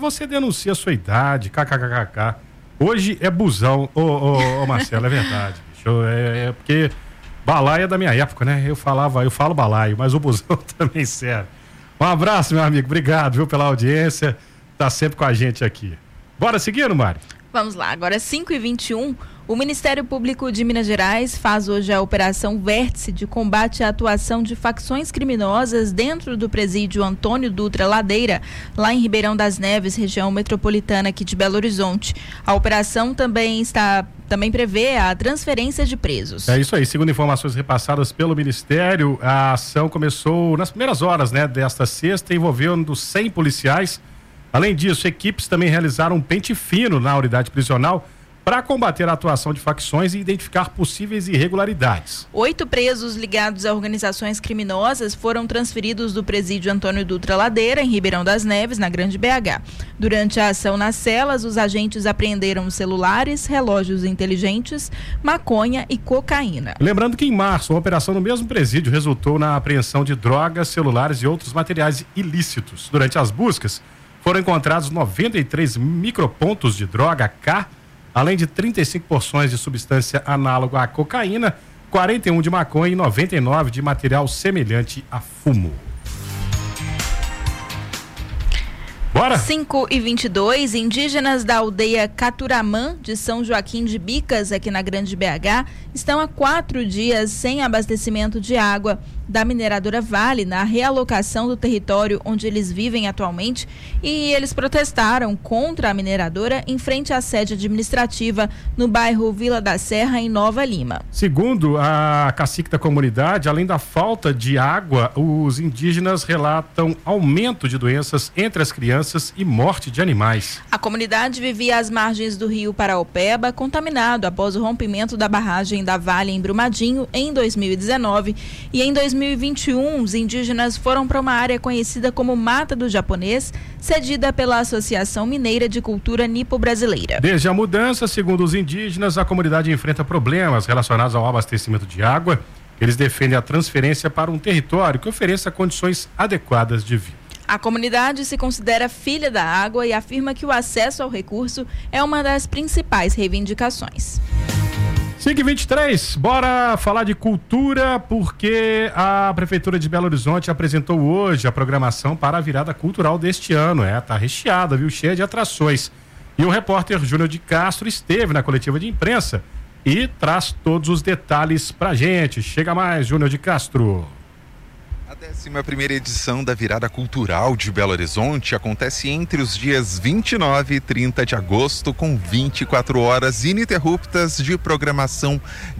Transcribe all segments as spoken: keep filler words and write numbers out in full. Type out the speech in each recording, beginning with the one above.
Você denuncia a sua idade, kkkk. Hoje é busão, ô, ô, ô Marcelo, é verdade. Bicho, é, é porque balaio é da minha época, né? Eu falava, eu falo balaio, mas o busão também serve. Um abraço, meu amigo, obrigado, viu, pela audiência, tá sempre com a gente aqui. Bora seguindo, Mari? Vamos lá, agora cinco e vinte e um, o Ministério Público de Minas Gerais faz hoje a Operação Vértice de combate à atuação de facções criminosas dentro do presídio Antônio Dutra Ladeira, lá em Ribeirão das Neves, região metropolitana aqui de Belo Horizonte. A operação também está também prevê a transferência de presos. É isso aí, segundo informações repassadas pelo Ministério, a ação começou nas primeiras horas, né, desta sexta, envolvendo cem policiais. Além disso, equipes também realizaram um pente fino na unidade prisional para combater a atuação de facções e identificar possíveis irregularidades. Oito presos ligados a organizações criminosas foram transferidos do presídio Antônio Dutra Ladeira, em Ribeirão das Neves, na Grande B H. Durante a ação nas celas, os agentes apreenderam celulares, relógios inteligentes, maconha e cocaína. Lembrando que em março, uma operação no mesmo presídio resultou na apreensão de drogas, celulares e outros materiais ilícitos. Durante as buscas, foram encontrados noventa e três micropontos de droga K, além de trinta e cinco porções de substância análoga à cocaína, quarenta e um de maconha e noventa e nove de material semelhante a fumo. Bora? cinco e vinte e dois, indígenas da aldeia Caturamã, de São Joaquim de Bicas, aqui na Grande B H, estão há quatro dias sem abastecimento de água da mineradora Vale, na realocação do território onde eles vivem atualmente, e eles protestaram contra a mineradora em frente à sede administrativa no bairro Vila da Serra, em Nova Lima. Segundo a cacique da comunidade, além da falta de água, os indígenas relatam aumento de doenças entre as crianças e morte de animais. A comunidade vivia às margens do rio Paraopeba, contaminado após o rompimento da barragem da Vale em Brumadinho em dois mil e dezenove, e em dois mil e vinte e um os indígenas foram para uma área conhecida como Mata do Japonês, cedida pela Associação Mineira de Cultura Nipo-Brasileira. Desde a mudança, segundo os indígenas, a comunidade enfrenta problemas relacionados ao abastecimento de água. Eles defendem a transferência para um território que ofereça condições adequadas de vida. A comunidade se considera filha da água e afirma que o acesso ao recurso é uma das principais reivindicações. cinco e vinte e três, bora falar de cultura, porque a Prefeitura de Belo Horizonte apresentou hoje a programação para a virada cultural deste ano. É, tá recheada, viu? Cheia de atrações. E o repórter Júnior de Castro esteve na coletiva de imprensa e traz todos os detalhes pra gente. Chega mais, Júnior de Castro. A décima primeira edição da Virada Cultural de Belo Horizonte acontece entre os dias vinte e nove e trinta de agosto, com vinte e quatro horas ininterruptas de programação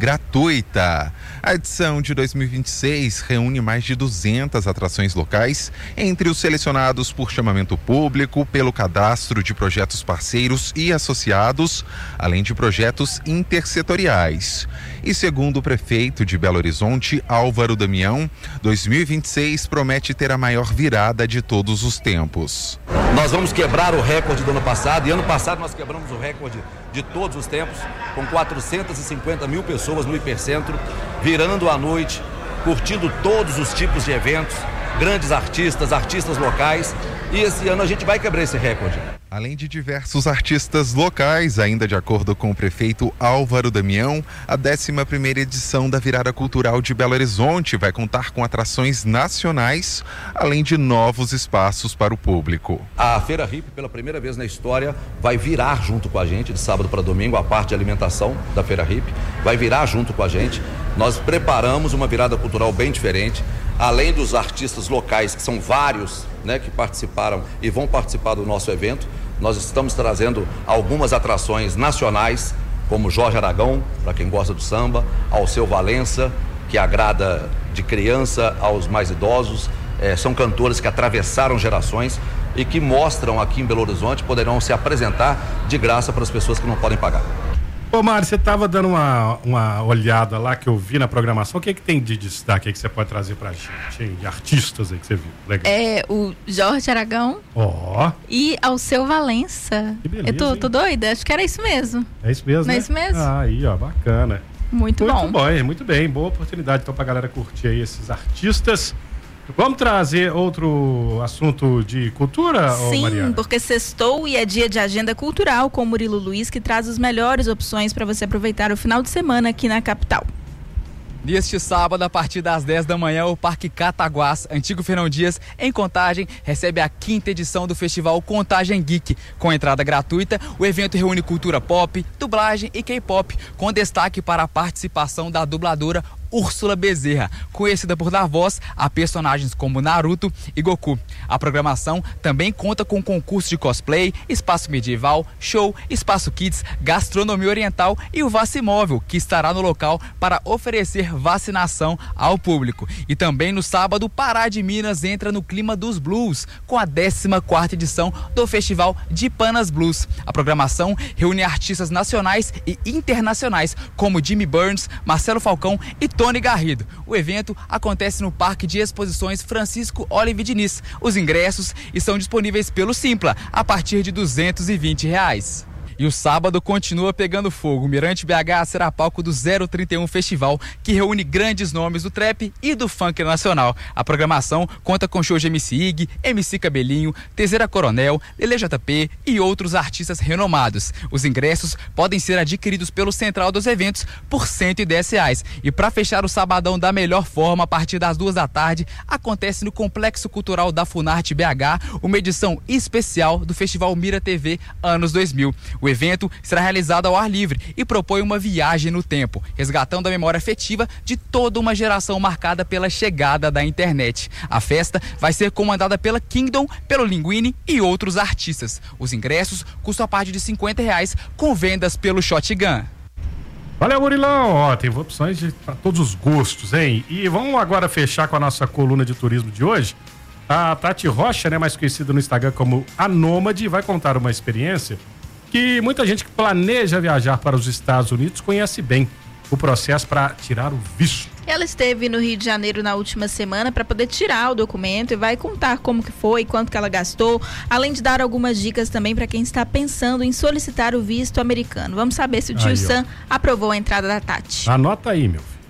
gratuita. A edição de dois mil e vinte e seis reúne mais de duzentas atrações locais, entre os selecionados por chamamento público, pelo cadastro de projetos parceiros e associados, além de projetos intersetoriais. E segundo o prefeito de Belo Horizonte, Álvaro Damião, dois mil e vinte e seis promete ter a maior virada de todos os tempos. Nós vamos quebrar o recorde do ano passado, e ano passado nós quebramos o recorde de todos os tempos, com quatrocentas e cinquenta mil pessoas no Hipercentro, virando a noite, curtindo todos os tipos de eventos, grandes artistas, artistas locais, e esse ano a gente vai quebrar esse recorde. Além de diversos artistas locais, ainda de acordo com o prefeito Álvaro Damião, a décima primeira edição da Virada Cultural de Belo Horizonte vai contar com atrações nacionais, além de novos espaços para o público. A Feira Hip, pela primeira vez na história, vai virar junto com a gente, de sábado para domingo, a parte de alimentação da Feira Hip, vai virar junto com a gente. Nós preparamos uma virada cultural bem diferente, além dos artistas locais, que são vários, né, que participaram e vão participar do nosso evento. Nós estamos trazendo algumas atrações nacionais, como Jorge Aragão, para quem gosta do samba, Alceu Valença, que agrada de criança aos mais idosos. É, são cantores que atravessaram gerações e que mostram aqui em Belo Horizonte, poderão se apresentar de graça para as pessoas que não podem pagar. Ô Mário, você estava dando uma, uma olhada lá que eu vi na programação. O que é que tem de destaque aí que você pode trazer pra gente, hein? De artistas aí que você viu? Legal. É o Jorge Aragão. Ó. Oh. E Alceu Valença. Que beleza, eu tô, hein? tô doida? Acho que era isso mesmo. É isso mesmo, Não né? é isso mesmo? Ah, aí, ó, bacana. Muito, muito bom. bom. Muito bem, boa oportunidade então pra galera curtir aí esses artistas. Vamos trazer outro assunto de cultura, Sim, Mariana? porque sextou e é dia de agenda cultural com o Murilo Luiz, que traz as melhores opções para você aproveitar o final de semana aqui na capital. Neste sábado, a partir das dez da manhã, o Parque Cataguás, antigo Fernão Dias, em Contagem, recebe a quinta edição do Festival Contagem Geek. Com entrada gratuita, o evento reúne cultura pop, dublagem e K-pop, com destaque para a participação da dubladora Úrsula Bezerra, conhecida por dar voz a personagens como Naruto e Goku. A programação também conta com concurso de cosplay, espaço medieval, show, espaço kids, gastronomia oriental e o Vacimóvel, que estará no local para oferecer vacinação ao público. E também no sábado, Pará de Minas entra no clima dos blues, com a décima quarta edição do Festival de Panas Blues. A programação reúne artistas nacionais e internacionais, como Jimmy Burns, Marcelo Falcão e Tony Garrido. O evento acontece no Parque de Exposições Francisco Olive Diniz. Os ingressos estão disponíveis pelo Simpla, a partir de duzentos e vinte reais. E o sábado continua pegando fogo. O Mirante B H será palco do zero trinta e um Festival, que reúne grandes nomes do trap e do funk nacional. A programação conta com shows de M C Ig, M C Cabelinho, Tezeira Coronel, Lele J P e outros artistas renomados. Os ingressos podem ser adquiridos pelo Central dos Eventos por cento e dez reais. E para fechar o sabadão da melhor forma, a partir das duas da tarde, acontece no Complexo Cultural da Funarte B H uma edição especial do Festival Mira T V Anos dois mil. O evento será realizado ao ar livre e propõe uma viagem no tempo, resgatando a memória afetiva de toda uma geração marcada pela chegada da internet. A festa vai ser comandada pela Kingdom, pelo Linguini e outros artistas. Os ingressos custam a partir de cinquenta reais, com vendas pelo Shotgun. Valeu, Murilão. Ó, tem opções para todos os gostos, hein? E vamos agora fechar com a nossa coluna de turismo de hoje. A Tati Rocha, né, mais conhecida no Instagram como a Nômade, vai contar uma experiência que muita gente que planeja viajar para os Estados Unidos conhece bem: o processo para tirar o visto. Ela esteve no Rio de Janeiro na última semana para poder tirar o documento e vai contar como que foi, quanto que ela gastou, além de dar algumas dicas também para quem está pensando em solicitar o visto americano. Vamos saber se o tio aí, Sam aprovou a entrada da Tati. Anota aí, meu filho.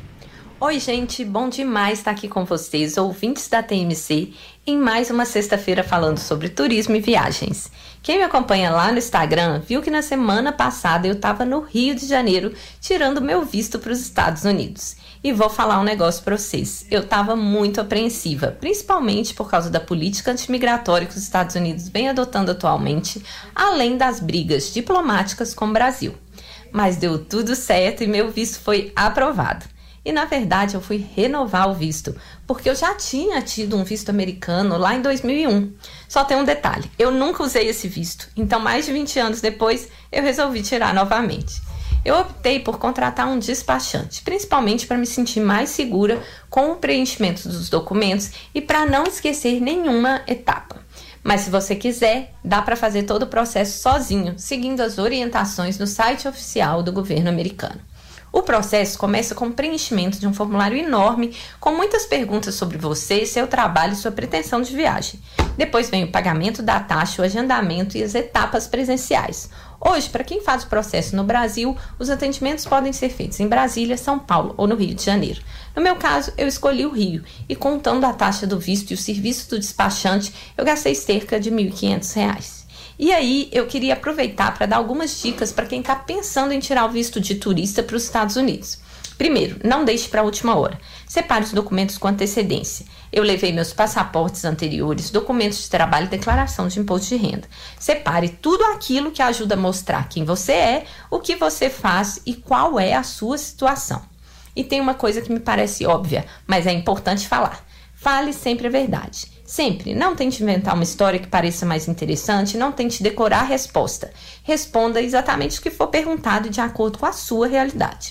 Oi, gente, bom demais estar aqui com vocês, ouvintes da T M C, em mais uma sexta-feira falando sobre turismo e viagens. Quem me acompanha lá no Instagram viu que na semana passada eu estava no Rio de Janeiro tirando meu visto para os Estados Unidos. E vou falar um negócio para vocês. Eu estava muito apreensiva, principalmente por causa da política antimigratória que os Estados Unidos vem adotando atualmente, além das brigas diplomáticas com o Brasil. Mas deu tudo certo e meu visto foi aprovado. E, na verdade, eu fui renovar o visto, porque eu já tinha tido um visto americano lá em dois mil e um. Só tem um detalhe, eu nunca usei esse visto, então mais de vinte anos depois eu resolvi tirar novamente. Eu optei por contratar um despachante, principalmente para me sentir mais segura com o preenchimento dos documentos e para não esquecer nenhuma etapa. Mas se você quiser, dá para fazer todo o processo sozinho, seguindo as orientações no site oficial do governo americano. O processo começa com o preenchimento de um formulário enorme com muitas perguntas sobre você, seu trabalho e sua pretensão de viagem. Depois vem o pagamento da taxa, o agendamento e as etapas presenciais. Hoje, para quem faz o processo no Brasil, os atendimentos podem ser feitos em Brasília, São Paulo ou no Rio de Janeiro. No meu caso, eu escolhi o Rio e, contando a taxa do visto e o serviço do despachante, eu gastei cerca de mil e quinhentos reais. E aí, eu queria aproveitar para dar algumas dicas para quem está pensando em tirar o visto de turista para os Estados Unidos. Primeiro, não deixe para a última hora. Separe os documentos com antecedência. Eu levei meus passaportes anteriores, documentos de trabalho e declaração de imposto de renda. Separe tudo aquilo que ajuda a mostrar quem você é, o que você faz e qual é a sua situação. E tem uma coisa que me parece óbvia, mas é importante falar. Fale sempre a verdade. Sempre. Não tente inventar uma história que pareça mais interessante, não tente decorar a resposta. Responda exatamente o que for perguntado de acordo com a sua realidade.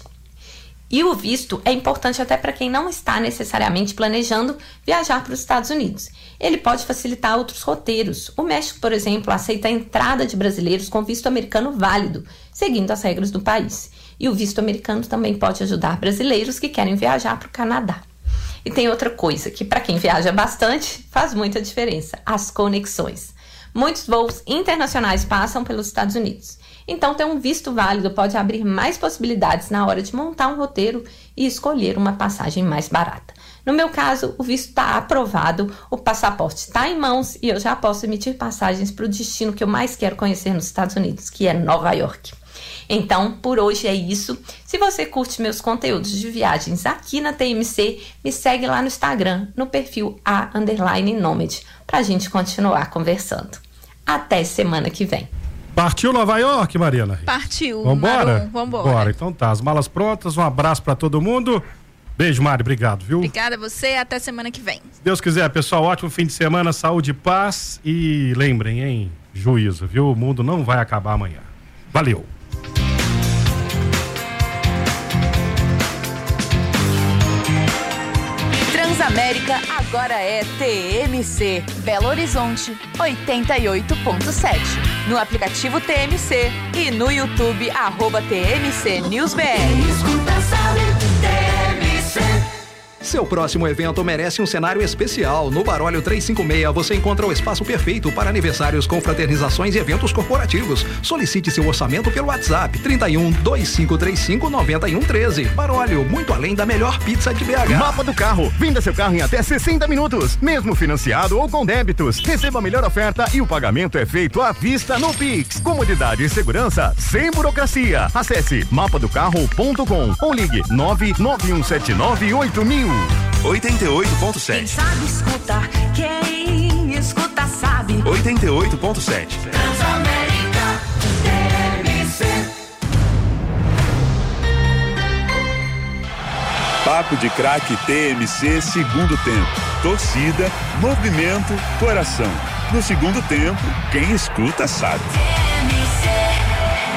E o visto é importante até para quem não está necessariamente planejando viajar para os Estados Unidos. Ele pode facilitar outros roteiros. O México, por exemplo, aceita a entrada de brasileiros com visto americano válido, seguindo as regras do país. E o visto americano também pode ajudar brasileiros que querem viajar para o Canadá. E tem outra coisa que, para quem viaja bastante, faz muita diferença: as conexões. Muitos voos internacionais passam pelos Estados Unidos. Então, ter um visto válido pode abrir mais possibilidades na hora de montar um roteiro e escolher uma passagem mais barata. No meu caso, o visto está aprovado, o passaporte está em mãos e eu já posso emitir passagens para o destino que eu mais quero conhecer nos Estados Unidos, que é Nova York. Então, por hoje é isso. Se você curte meus conteúdos de viagens aqui na T M C, me segue lá no Instagram, no perfil a underline nômade, pra gente continuar conversando. Até semana que vem. Partiu Nova York, Mariana? Partiu. Vambora? Maru, vambora. Bora, então tá. As malas prontas, um abraço pra todo mundo. Beijo, Mari, obrigado, viu? Obrigada a você, até semana que vem. Se Deus quiser, pessoal, ótimo fim de semana, saúde e paz. E lembrem, hein? Juízo, viu? O mundo não vai acabar amanhã. Valeu! Transamérica agora é T M C, Belo Horizonte, oitenta e oito ponto sete. No aplicativo T M C e no YouTube, arroba T M C News B R. Escuta, sabe, T M C. Seu próximo evento merece um cenário especial. No Baróleo trezentos e cinquenta e seis você encontra o espaço perfeito para aniversários, confraternizações e eventos corporativos. Solicite seu orçamento pelo WhatsApp trinta e um, vinte e cinco trinta e cinco, noventa e um treze. Baróleo, muito além da melhor pizza de B H. Mapa do carro. Venda seu carro em até sessenta minutos, mesmo financiado ou com débitos. Receba a melhor oferta e o pagamento é feito à vista no Pix. Comodidade e segurança sem burocracia. Acesse mapa do carro ponto com ou ligue nove nove um sete nove oito mil. oitenta e oito ponto sete. Quem sabe escutar, quem escuta sabe. oitenta e oito ponto sete. Transamérica T M C. Papo de Craque T M C, segundo tempo. Torcida, movimento, coração. No segundo tempo, quem escuta sabe. T M C.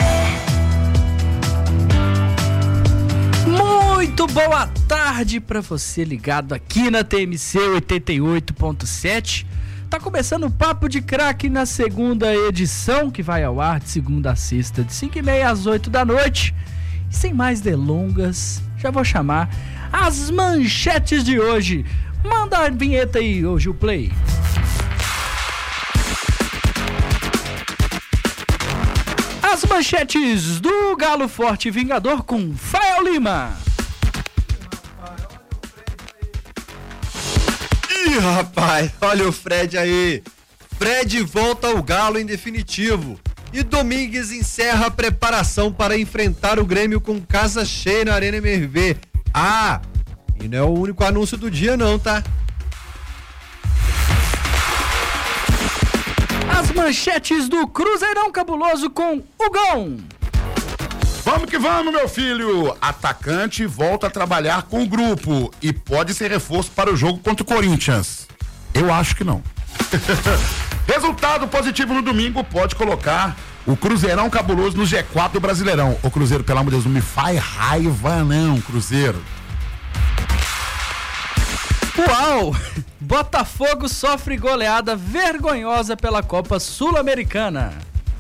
Muito boa tarde para você ligado aqui na T M C oitenta e oito ponto sete. Tá começando o Papo de Craque na segunda edição, que vai ao ar de segunda a sexta, de cinco e meia às oito da noite. E sem mais delongas, já vou chamar as manchetes de hoje. Manda a vinheta aí, ô Gil Play. As manchetes do Galo Forte e Vingador com Fael Lima. Ih, rapaz, olha o Fred aí. Fred volta ao Galo em definitivo. E Domingues encerra a preparação para enfrentar o Grêmio com casa cheia na Arena M R V. Ah, e não é o único anúncio do dia não, tá? As manchetes do Cruzeirão Cabuloso com Hugão. Vamos que vamos, meu filho. Atacante volta a trabalhar com o grupo e pode ser reforço para o jogo contra o Corinthians. Eu acho que não. Resultado positivo no domingo pode colocar o Cruzeirão Cabuloso no G quatro do Brasileirão. Ô Cruzeiro, pelo amor de Deus, não me faz raiva não, Cruzeiro. Uau! Botafogo sofre goleada vergonhosa pela Copa Sul-Americana.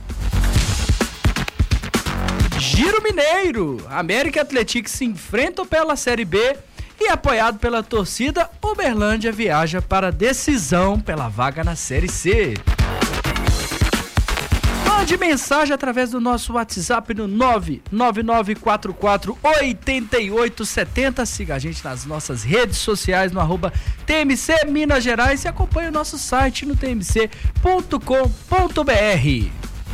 Giro Mineiro, América e Atlético se enfrentam pela Série B e apoiado pela torcida, Uberlândia viaja para a decisão pela vaga na Série C. Mande mensagem através do nosso WhatsApp no nove nove nove quatro quatro oito oito sete zero. Siga a gente nas nossas redes sociais no arroba T M C Minas Gerais e acompanhe o nosso site no t m c ponto com ponto b r.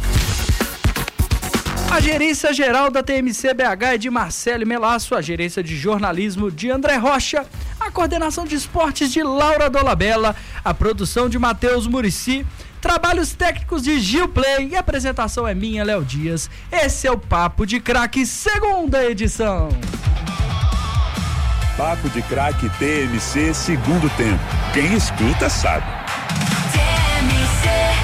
A gerência geral da T M C B H é de Marcelo Melasso, a gerência de jornalismo de André Rocha, a coordenação de esportes de Laura Dolabella, a produção de Matheus Murici, trabalhos técnicos de Gil Play e a apresentação é minha, Léo Dias. Esse é o Papo de Craque, segunda edição. Papo de Craque T M C, segundo tempo. Quem escuta sabe. T M C.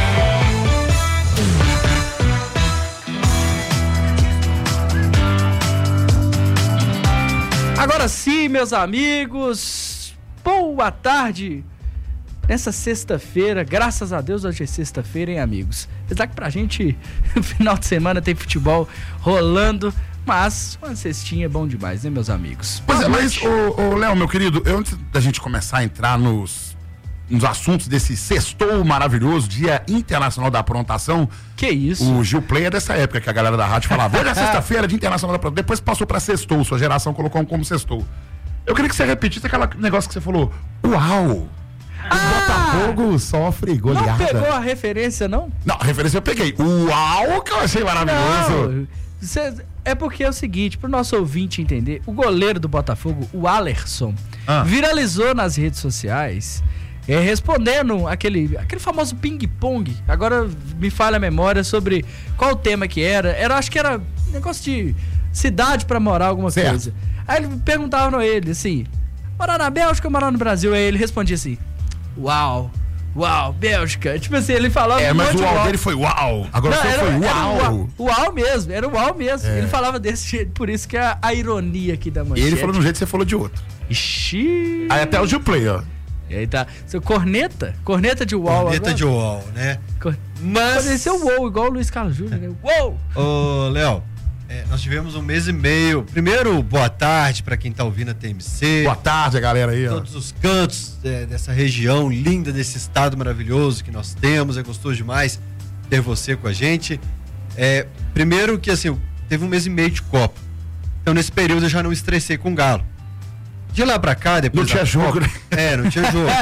Agora sim, meus amigos, boa tarde. Nessa sexta-feira, graças a Deus hoje é sexta-feira, hein, amigos? Apesar que pra gente, no final de semana tem futebol rolando, mas uma cestinha é bom demais, né, meus amigos? Pois é, mas, ô, ô Léo, meu querido, eu, antes da gente começar a entrar nos, nos assuntos desse sextou maravilhoso, Dia Internacional da Aprontação. Que isso? O Gil Play é dessa época que a galera da rádio falava, hoje é sexta-feira, Dia Internacional da Aprontação. Depois passou pra sextou, sua geração colocou como sextou. Eu queria que você repetisse aquele negócio que você falou. Uau! Ah! O Botafogo sofre goleada. Não pegou a referência, não? Não, a referência eu peguei. Uau, que eu achei maravilhoso. Não, cê, é porque é o seguinte, pro nosso ouvinte entender, o goleiro do Botafogo, o Alerson, ah. viralizou nas redes sociais, é, respondendo aquele, aquele famoso ping-pong. Agora me falha a memória sobre qual o tema que era. Era, acho que era negócio de cidade pra morar, alguma certo. coisa. Aí ele perguntava a ele assim, morar na Bélgica ou morar no Brasil? Aí ele respondia assim, uau, uau, Bélgica. Tipo assim, ele falava É, um mas monte o uau uau dele foi uau. Agora Não, era, foi era uau. uau. Uau mesmo, era uau mesmo. É. Ele falava desse jeito, por isso que é a, a ironia aqui da E manchete. ele falou de um jeito e você falou de outro. Ixi. Aí até o Gil Play, ó. E aí tá. Seu corneta? Corneta de uau Corneta agora? de uau, né? Cor... Mas... Pode ser o uau, igual o Luiz Carlos Júnior, né? Uau! Ô, Léo, é, nós tivemos um mês e meio. Primeiro, boa tarde pra quem tá ouvindo a T M C. Boa tarde, a galera aí, ó. Todos os cantos é, dessa região linda, desse estado maravilhoso que nós temos. É gostoso demais ter você com a gente. É, primeiro que, assim, teve um mês e meio de Copa. Então, nesse período, eu já não estressei com o Galo. De lá pra cá, depois Não tinha jogo, Copa, né? É, não tinha jogo.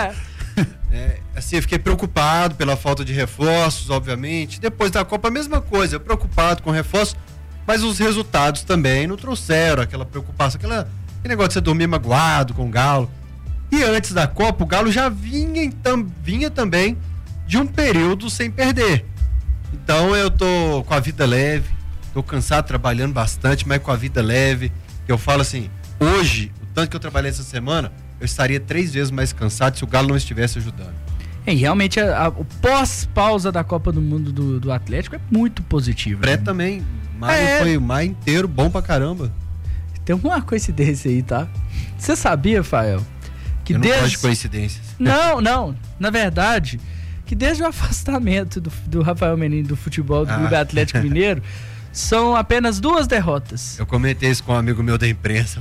É, assim, eu fiquei preocupado pela falta de reforços, obviamente. Depois da Copa, a mesma coisa, preocupado com reforços, mas os resultados também não trouxeram aquela preocupação, aquela, aquele negócio de você dormir magoado com o Galo. E antes da Copa, o Galo já vinha, então, vinha também de um período sem perder. Então eu tô com a vida leve, tô cansado, trabalhando bastante, mas com a vida leve. Eu falo assim, hoje, o tanto que eu trabalhei essa semana, eu estaria três vezes mais cansado se o Galo não estivesse ajudando. É, e realmente a, a, o pós-pausa da Copa do Mundo do, do Atlético é muito positivo. Pré né? também. Maio É. foi o maio inteiro bom pra caramba. Tem uma coincidência aí, tá? Você sabia, Fael? Que eu não desde... gosto de coincidências. Não, não. Na verdade, que desde o afastamento do, do Rafael Menino do futebol do Ah. Clube Atlético Mineiro, são apenas duas derrotas. Eu comentei isso com um amigo meu da imprensa.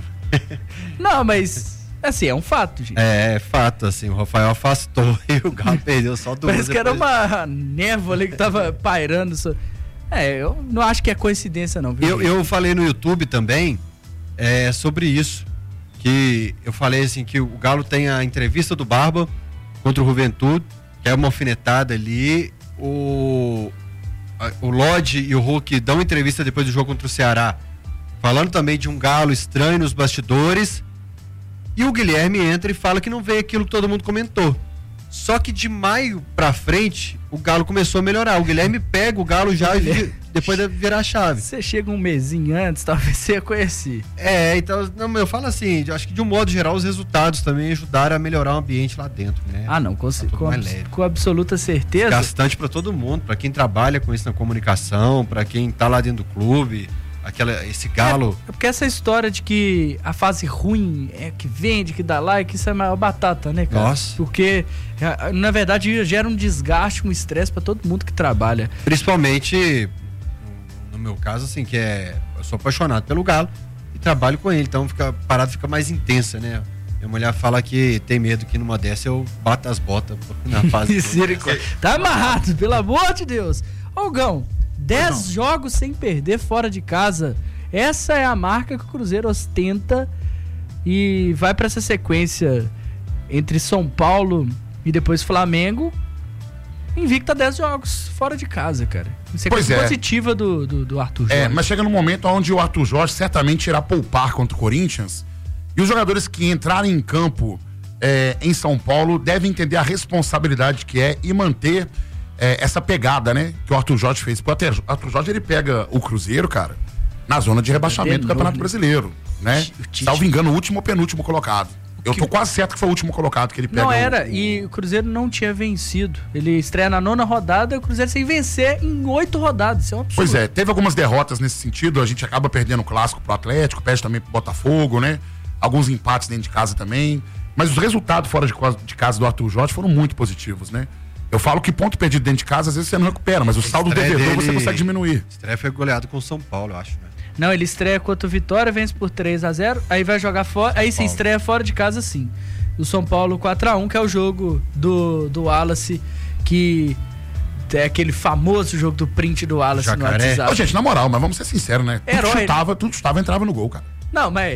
Não, mas... Assim, é um fato, gente. É, é fato, assim, o Rafael afastou e o Galo perdeu só duas. Parece que era depois. uma névoa ali que tava pairando. So... É, eu não acho que é coincidência, não. Viu, Eu, gente? eu falei no YouTube também é, sobre isso. Que eu falei assim, que o Galo tem a entrevista do Barba contra o Juventude, que é uma alfinetada ali. O, a, o Lodge e o Hulk dão entrevista depois do jogo contra o Ceará, falando também de um Galo estranho nos bastidores. E o Guilherme entra e fala que não veio aquilo que todo mundo comentou. Só que de maio pra frente, o Galo começou a melhorar. O Guilherme pega o Galo já e depois de virar a chave. Você chega um mesinho antes, talvez você ia conhecer. É, então, não, eu falo assim, eu acho que de um modo geral os resultados também ajudaram a melhorar o ambiente lá dentro, né? Ah, não, com, Tá tudo com, mais abs- leve. com absoluta certeza. Gastante pra todo mundo, pra quem trabalha com isso na comunicação, pra quem tá lá dentro do clube, aquela, esse Galo. É porque essa história de que a fase ruim é que vende, que dá like, isso é a maior batata, né, cara? Nossa. Porque, é, na verdade, gera um desgaste, um estresse pra todo mundo que trabalha. Principalmente, no meu caso, assim, que é. Eu sou apaixonado pelo Galo e trabalho com ele, então fica, a parada fica mais intensa, né? Minha mulher fala que tem medo que numa dessa eu bato as botas na fase. Misericórdia. Tá amarrado, pelo amor de Deus. Ô, Gão, dez jogos sem perder fora de casa. Essa é a marca que o Cruzeiro ostenta e vai pra essa sequência entre São Paulo e depois Flamengo. Invicta dez jogos fora de casa, cara. Sequência Pois é. positiva do, do, do Arthur Jorge. É, mas chega num momento onde o Arthur Jorge certamente irá poupar contra o Corinthians. E os jogadores que entrarem em campo é, em São Paulo devem entender a responsabilidade que é e manter é, essa pegada, né? Que o Arthur Jorge fez. Porque o Arthur Jorge, ele pega o Cruzeiro, cara, na zona de rebaixamento do Campeonato Brasileiro, né? Salvo engano, o último ou penúltimo colocado. Eu tô quase certo que foi o último colocado que ele pega. Não o- era, o- e o Cruzeiro não tinha vencido. Ele estreia na nona rodada, o Cruzeiro sem vencer em oito rodadas. Isso é um absurdo. Pois é, teve algumas derrotas nesse sentido, a gente acaba perdendo o clássico pro Atlético, perde também pro Botafogo, né? Alguns empates dentro de casa também. Mas os resultados fora de casa, de casa do Arthur Jorge foram muito positivos, né? Eu falo que ponto perdido dentro de casa, às vezes você não recupera, mas o saldo estreia devedor você dele- consegue diminuir. Estreia foi goleado com o São Paulo, eu acho, né? Não, ele estreia contra o Vitória, vence por três a zero, aí vai jogar fora, aí se estreia fora de casa sim. O São Paulo quatro a um, que é o jogo do, do Wallace, que é aquele famoso jogo do print do Wallace no WhatsApp. Ô, gente, na moral, mas vamos ser sinceros, né? Tudo Herói, chutava, tudo chutava, entrava no gol, cara. Não, mas... Tudo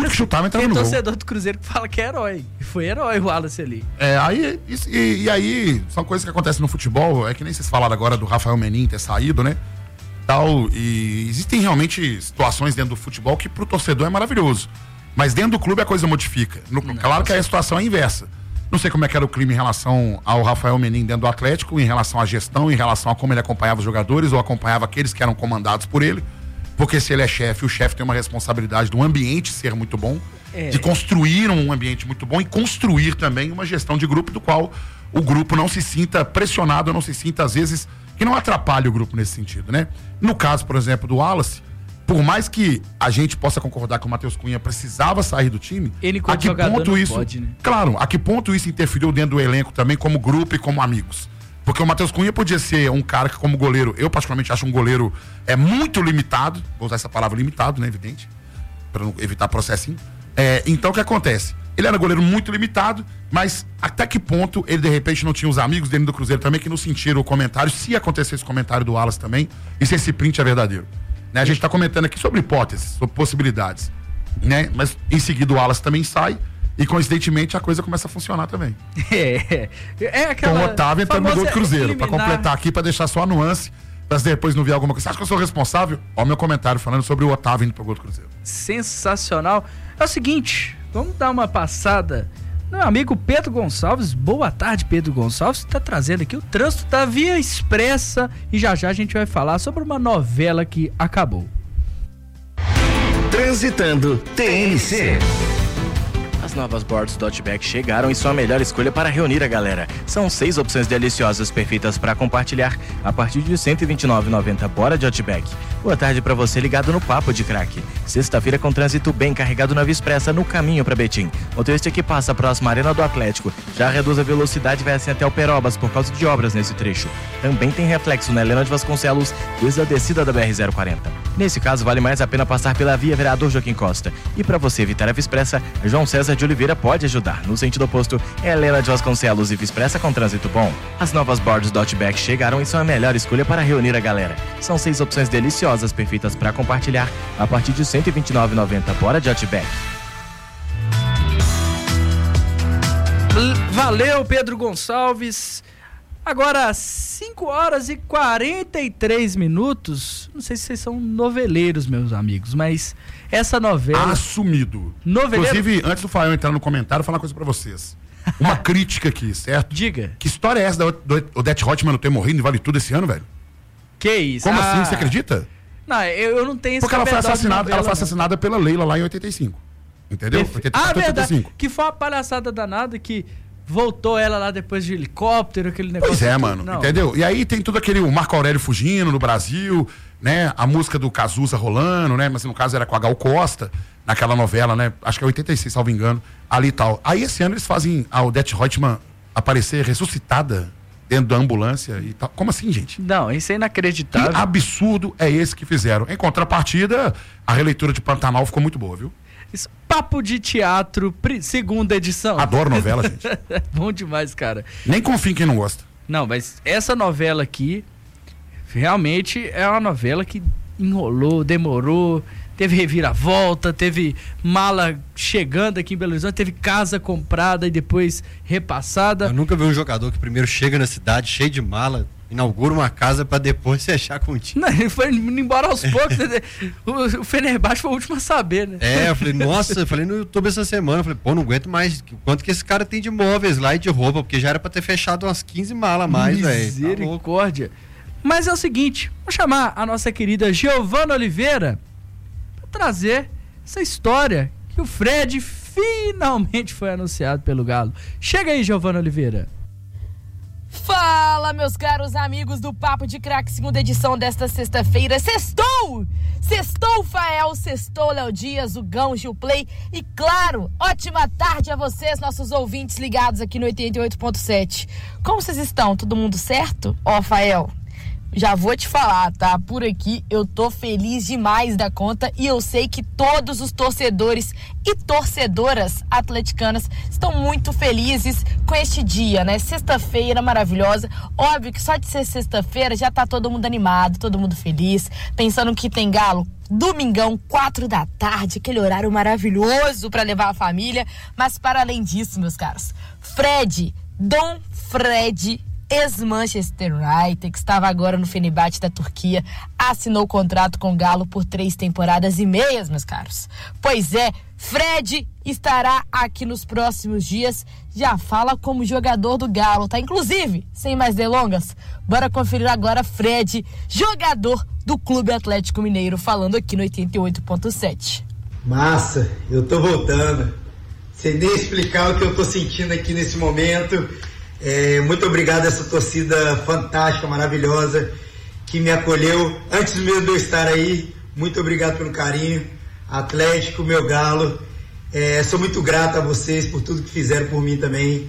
tudo que chutava entrava Tem no gol. torcedor do Cruzeiro que fala que é herói. Foi herói o Wallace ali. É, aí, e, e aí, são coisas que acontecem no futebol, é que nem vocês falaram agora do Rafael Menin ter saído, né? Tal, e existem realmente situações dentro do futebol que pro torcedor é maravilhoso. Mas dentro do clube a coisa modifica. No, claro que a situação é inversa. Não sei como é que era o clima em relação ao Rafael Menin dentro do Atlético, em relação à gestão, em relação a como ele acompanhava os jogadores ou acompanhava aqueles que eram comandados por ele. Porque se ele é chefe, o chefe tem uma responsabilidade do ambiente ser muito bom, é. de construir um ambiente muito bom e construir também uma gestão de grupo do qual o grupo não se sinta pressionado, não se sinta, às vezes, que não atrapalhe o grupo nesse sentido, né? No caso, por exemplo, do Wallace, por mais que a gente possa concordar que o Matheus Cunha precisava sair do time, ele a que ponto isso, pode, né? Claro, a que ponto isso interferiu dentro do elenco também como grupo e como amigos? Porque o Matheus Cunha podia ser um cara que, como goleiro, eu particularmente acho um goleiro é muito limitado, vou usar essa palavra limitado, né, evidente, para não evitar processinho. É, então o que acontece? Ele era goleiro muito limitado, mas até que ponto ele de repente não tinha os amigos dentro do Cruzeiro também que não sentiram o comentário, se acontecesse esse comentário do Wallace também, e se esse print é verdadeiro. Né? A gente está comentando aqui sobre hipóteses, sobre possibilidades, né? Mas em seguida o Wallace também sai e coincidentemente a coisa começa a funcionar também. É, é aquela com o Otávio entrando no gol do Cruzeiro, para eliminar... completar aqui, para deixar só a nuance, para depois não vir alguma coisa. Você acha que eu sou responsável? Ó, o meu comentário falando sobre o Otávio indo pro gol do Cruzeiro. Sensacional. É o seguinte, vamos dar uma passada. Meu amigo Pedro Gonçalves, boa tarde, Pedro Gonçalves, está trazendo aqui o trânsito da Via Expressa e já já a gente vai falar sobre uma novela que acabou. Transitando T M C. As novas boards do Outback chegaram e são a melhor escolha para reunir a galera. São seis opções deliciosas perfeitas para compartilhar a partir de cento e vinte e nove reais e noventa centavos. Bora de Outback. Boa tarde para você ligado no Papo de Craque. Sexta-feira com trânsito bem carregado na Via Expressa no caminho para Betim. Motorista que passa próximo à Arena do Atlético já reduz a velocidade e vai assim até o Perobas por causa de obras nesse trecho. Também tem reflexo na Helena de Vasconcelos desde a descida da B R zero quarenta. Nesse caso vale mais a pena passar pela Via Vereador Joaquim Costa. E para você evitar a Via Expressa, João César de Oliveira pode ajudar. No sentido oposto, é Helena de Vasconcelos e Via Expressa com trânsito bom. As novas boards do Outback chegaram e são a melhor escolha para reunir a galera. São seis opções deliciosas perfeitas para compartilhar a partir de cento e vinte e nove reais e noventa centavos. Bora de Outback. Valeu, Pedro Gonçalves. Agora, cinco horas e quarenta e três minutos. Não sei se vocês são noveleiros, meus amigos, mas essa novela... Assumido. Noveleiro... Inclusive, antes do Fael entrar no comentário, vou falar uma coisa pra vocês. Uma crítica aqui, certo? Diga. Que história é essa da Odete Roitman não ter morrido em Vale Tudo esse ano, velho? Que isso? Como ah... assim? Você acredita? Não, eu, eu não tenho esse Porque ela foi assassinada, novela, ela foi assassinada pela Leila lá em oitenta e cinco. Entendeu? Perfe... oitenta e quatro, ah, verdade. oitenta e cinco. Que foi uma palhaçada danada que... Voltou ela lá depois de helicóptero, aquele negócio. Pois é, mano, não. Entendeu? E aí tem tudo aquele, o Marco Aurélio fugindo no Brasil, né? A música do Cazuza rolando, né? Mas no caso era com a Gal Costa, naquela novela, né? Acho que é oitenta e seis, salvo engano, ali e tal. Aí esse ano eles fazem a Odete Roitman aparecer ressuscitada dentro da ambulância e tal. Como assim, gente? Não, isso é inacreditável. Que absurdo é esse que fizeram. Em contrapartida, a releitura de Pantanal ficou muito boa, viu? Isso, Papo de Teatro, segunda edição. Adoro novela, gente. Bom demais, cara. Nem confio em quem não gosta. Não, mas essa novela aqui, realmente é uma novela que enrolou, demorou, teve reviravolta, teve mala chegando aqui em Belo Horizonte, teve casa comprada e depois repassada. Eu nunca vi um jogador que primeiro chega na cidade cheio de mala, inaugura uma casa pra depois fechar com o time. Não, ele foi indo embora aos poucos. o, o Fenerbahçe foi o último a saber, né? É, eu falei, nossa, eu falei no YouTube essa semana, eu falei, pô, não aguento mais. Quanto que esse cara tem de móveis lá e de roupa, porque já era pra ter fechado umas quinze malas a mais, velho. Misericórdia. Tá. Mas é o seguinte, vou chamar a nossa querida Giovana Oliveira pra trazer essa história que o Fred finalmente foi anunciado pelo Galo. Chega aí, Giovana Oliveira. Fala, meus caros amigos do Papo de Craque, segunda edição desta sexta-feira. Sextou! Sextou, Fael, sextou, Léo Dias, o Gão, Gil Play e, claro, ótima tarde a vocês, nossos ouvintes ligados aqui no oitenta e oito ponto sete. Como vocês estão? Todo mundo certo? Ó, Fael, já vou te falar, tá? Por aqui eu tô feliz demais da conta e eu sei que todos os torcedores e torcedoras atleticanas estão muito felizes com este dia, né? Sexta-feira maravilhosa. Óbvio que só de ser sexta-feira já tá todo mundo animado, todo mundo feliz, pensando que tem Galo domingão, quatro da tarde, aquele horário maravilhoso para levar a família. Mas para além disso, meus caros, Fred, Dom Fred, ex-Manchester United, que estava agora no Fenerbahçe da Turquia, assinou o contrato com o Galo por três temporadas e meias, meus caros. Pois é, Fred estará aqui nos próximos dias, já fala como jogador do Galo, tá? Inclusive, sem mais delongas, bora conferir agora Fred, jogador do Clube Atlético Mineiro, falando aqui no oitenta e oito ponto sete. Massa, eu tô voltando. Sem nem explicar o que eu tô sentindo aqui nesse momento. É, muito obrigado a essa torcida fantástica, maravilhosa, que me acolheu antes mesmo de eu estar aí. Muito obrigado pelo carinho. Atlético, meu Galo. É, sou muito grato a vocês por tudo que fizeram por mim também.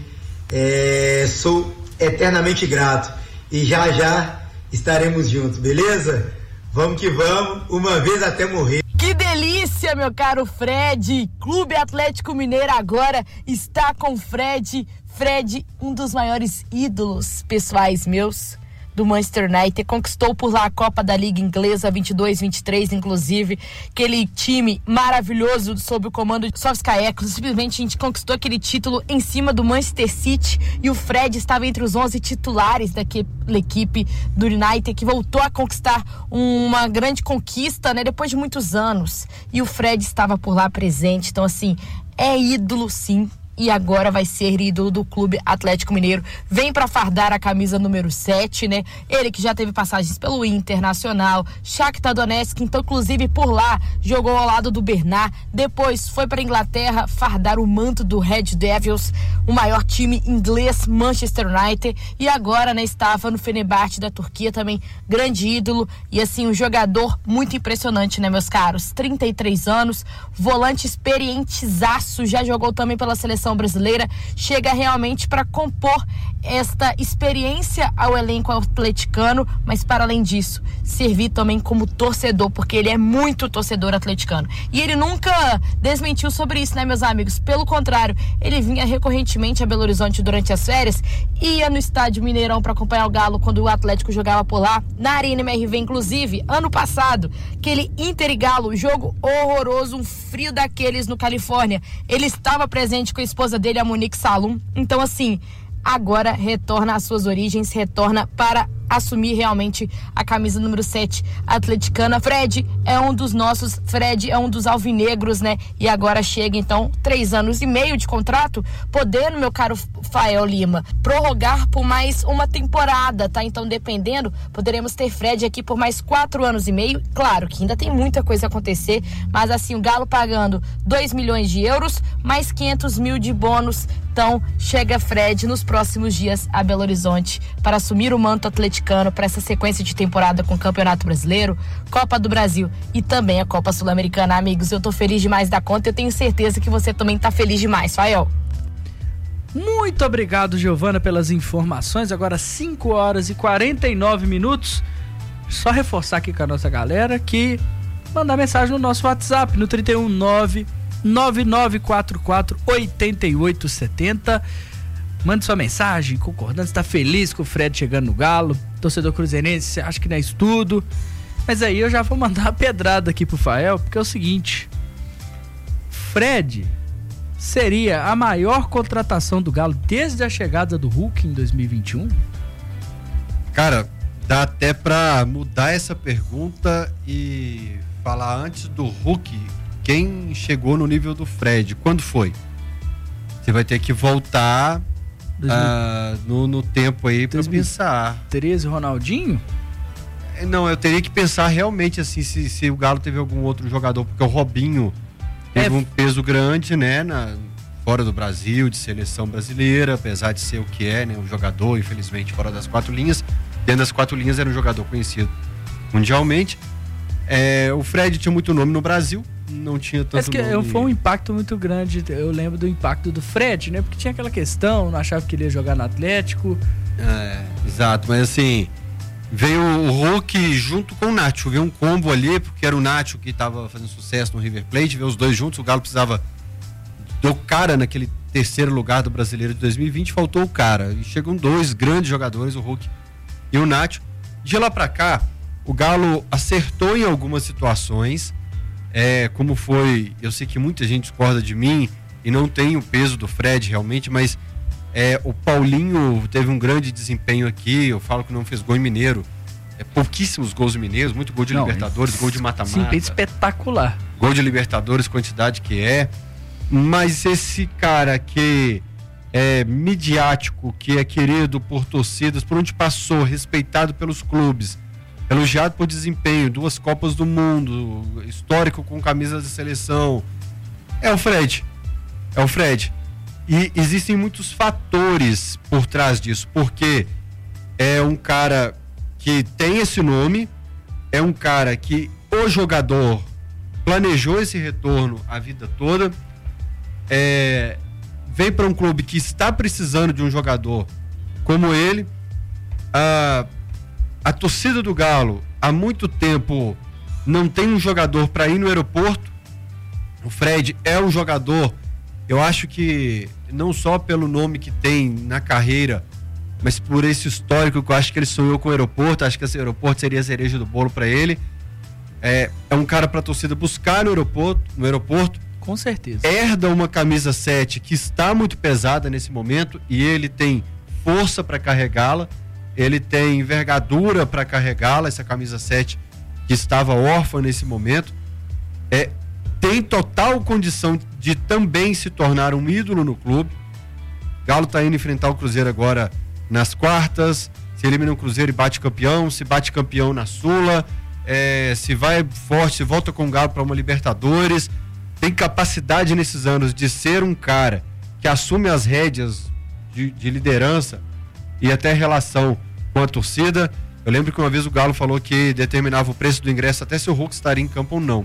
É, sou eternamente grato. E já já estaremos juntos, beleza? Vamos que vamos, uma vez até morrer. Que delícia, meu caro Fred! Clube Atlético Mineiro agora está com Fred. Fred, um dos maiores ídolos pessoais meus do Manchester United, conquistou por lá a Copa da Liga Inglesa vinte e dois vinte e três, inclusive, aquele time maravilhoso sob o comando de Solskjaer. Simplesmente a gente conquistou aquele título em cima do Manchester City e o Fred estava entre os onze titulares daquela equipe do United, que voltou a conquistar uma grande conquista, né, depois de muitos anos, e o Fred estava por lá presente. Então, assim, é ídolo sim, e agora vai ser ídolo do Clube Atlético Mineiro. Vem para fardar a camisa número sete, né? Ele que já teve passagens pelo Internacional, Shakhtar Donetsk, então inclusive por lá jogou ao lado do Bernat. Depois foi para Inglaterra fardar o manto do Red Devils, o maior time inglês, Manchester United, e agora, né, estava no Fenerbahçe da Turquia também, grande ídolo e assim um jogador muito impressionante, né, meus caros? trinta e três anos, volante experientizaço, já jogou também pela seleção brasileira, chega realmente para compor esta experiência ao elenco atleticano, mas para além disso, servir também como torcedor, porque ele é muito torcedor atleticano. E ele nunca desmentiu sobre isso, né, meus amigos? Pelo contrário, ele vinha recorrentemente a Belo Horizonte durante as férias, ia no estádio Mineirão para acompanhar o Galo quando o Atlético jogava por lá, na Arena M R V, inclusive, ano passado, aquele Inter e Galo, jogo horroroso, um frio daqueles no Califórnia, ele estava presente com a esposa dele, a Monique Salum. Então, assim, agora retorna às suas origens, retorna para assumir realmente a camisa número sete atleticana. Fred é um dos nossos, Fred é um dos alvinegros, né? E agora chega, então, três anos e meio de contrato, podendo, meu caro Fael Lima, prorrogar por mais uma temporada, tá? Então, dependendo, poderemos ter Fred aqui por mais quatro anos e meio. Claro que ainda tem muita coisa a acontecer, mas assim, o Galo pagando dois milhões de euros, mais quinhentos mil de bônus. Então, chega Fred nos próximos dias a Belo Horizonte para assumir o manto atleticano para essa sequência de temporada com o Campeonato Brasileiro, Copa do Brasil e também a Copa Sul-Americana. Amigos, eu tô feliz demais da conta, eu tenho certeza que você também tá feliz demais, Fael. Muito obrigado, Giovana, pelas informações. Agora cinco horas e quarenta e nove minutos. Só reforçar aqui com a nossa galera que mandar mensagem no nosso WhatsApp no trinta e um, nove nove nove quatro quatro oito oito sete zero. Mande sua mensagem, concordando, está feliz com o Fred chegando no Galo, torcedor cruzeirense, acha que não é isso tudo. Mas aí eu já vou mandar a pedrada aqui pro Fael, porque é o seguinte: Fred seria a maior contratação do Galo desde a chegada do Hulk em dois mil e vinte e um? Cara, dá até pra mudar essa pergunta e falar antes do Hulk, quem chegou no nível do Fred, quando foi? Você vai ter que voltar uh, no, no tempo aí pra pensar. treze, Ronaldinho? Não, eu teria que pensar realmente assim, se, se o Galo teve algum outro jogador, porque o Robinho teve é. um peso grande, né, na, fora do Brasil, de seleção brasileira, apesar de ser o que é, né, um jogador, infelizmente, fora das quatro linhas. Dentro das quatro linhas era um jogador conhecido mundialmente. É, o Fred tinha muito nome no Brasil, não tinha tanto Mas que nome. Foi um impacto muito grande, eu lembro do impacto do Fred, né? Porque tinha aquela questão, não achava que ele ia jogar no Atlético. É, exato, mas assim, veio o Hulk junto com o Nacho, veio um combo ali, porque era o Nacho que estava fazendo sucesso no River Plate, veio os dois juntos, o Galo precisava do cara naquele terceiro lugar do Brasileiro de dois mil e vinte, faltou o cara, e chegam dois grandes jogadores, o Hulk e o Nacho. De lá pra cá, o Galo acertou em algumas situações, é, como foi, eu sei que muita gente discorda de mim, e não tem o peso do Fred realmente, mas é, o Paulinho teve um grande desempenho aqui, eu falo que não fez gol em Mineiro, é, pouquíssimos gols em Mineiro, muito gol de não, Libertadores, gol de mata-mata. Desempenho espetacular. Gol de Libertadores, quantidade que é, mas esse cara que é midiático, que é querido por torcidas, por onde passou, respeitado pelos clubes, elogiado por desempenho, duas Copas do Mundo, histórico com camisas de seleção, é o Fred, é o Fred. E existem muitos fatores por trás disso, porque é um cara que tem esse nome, é um cara que o jogador planejou esse retorno a vida toda, é, vem para um clube que está precisando de um jogador como ele. A, a torcida do Galo há muito tempo não tem um jogador para ir no aeroporto. O Fred é um jogador, eu acho que não só pelo nome que tem na carreira, mas por esse histórico que eu acho que ele sonhou com o aeroporto. Acho que esse aeroporto seria a cereja do bolo para ele. É, é um cara para a torcida buscar no aeroporto, no aeroporto. Com certeza. Herda uma camisa sete que está muito pesada nesse momento e ele tem força para carregá-la, ele tem envergadura para carregá-la, essa camisa sete que estava órfã nesse momento. É, tem total condição de também se tornar um ídolo no clube. Galo está indo enfrentar o Cruzeiro agora nas quartas, se elimina o Cruzeiro e bate campeão, se bate campeão na Sula, é, se vai forte, se volta com o Galo para uma Libertadores. Tem capacidade nesses anos de ser um cara que assume as rédeas de, de liderança e até relação com a torcida. Eu lembro que uma vez o Galo falou que determinava o preço do ingresso até se o Hulk estaria em campo ou não.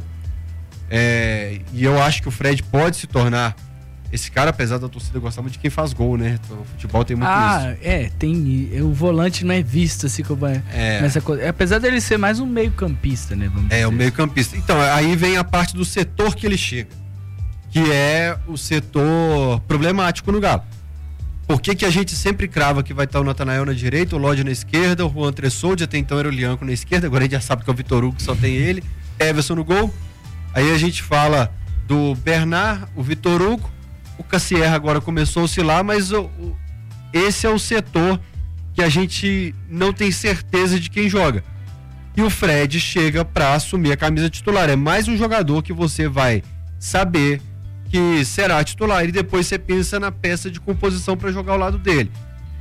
É, e eu acho que o Fred pode se tornar esse cara, apesar da torcida gostar muito de quem faz gol, né? Então, o futebol tem muito ah, isso. Ah, é, tem. O volante não é visto assim como é. É. Nessa coisa. Apesar dele ser mais um meio-campista, né? Vamos é, dizer. o meio-campista. Então, aí vem a parte do setor que ele chega, que é o setor problemático no Galo. Por que que a gente sempre crava que vai estar o Natanael na direita, o Lodge na esquerda, o Juan Tressoldi, até então era o Lianco na esquerda, agora a gente já sabe que é o Vitor Hugo, que só tem ele, Everson no gol. Aí a gente fala do Bernard, o Vitor Hugo, o Cassierra agora começou a oscilar, mas o, o, esse é o setor que a gente não tem certeza de quem joga. E o Fred chega para assumir a camisa titular. É mais um jogador que você vai saber que será titular e depois você pensa na peça de composição para jogar ao lado dele.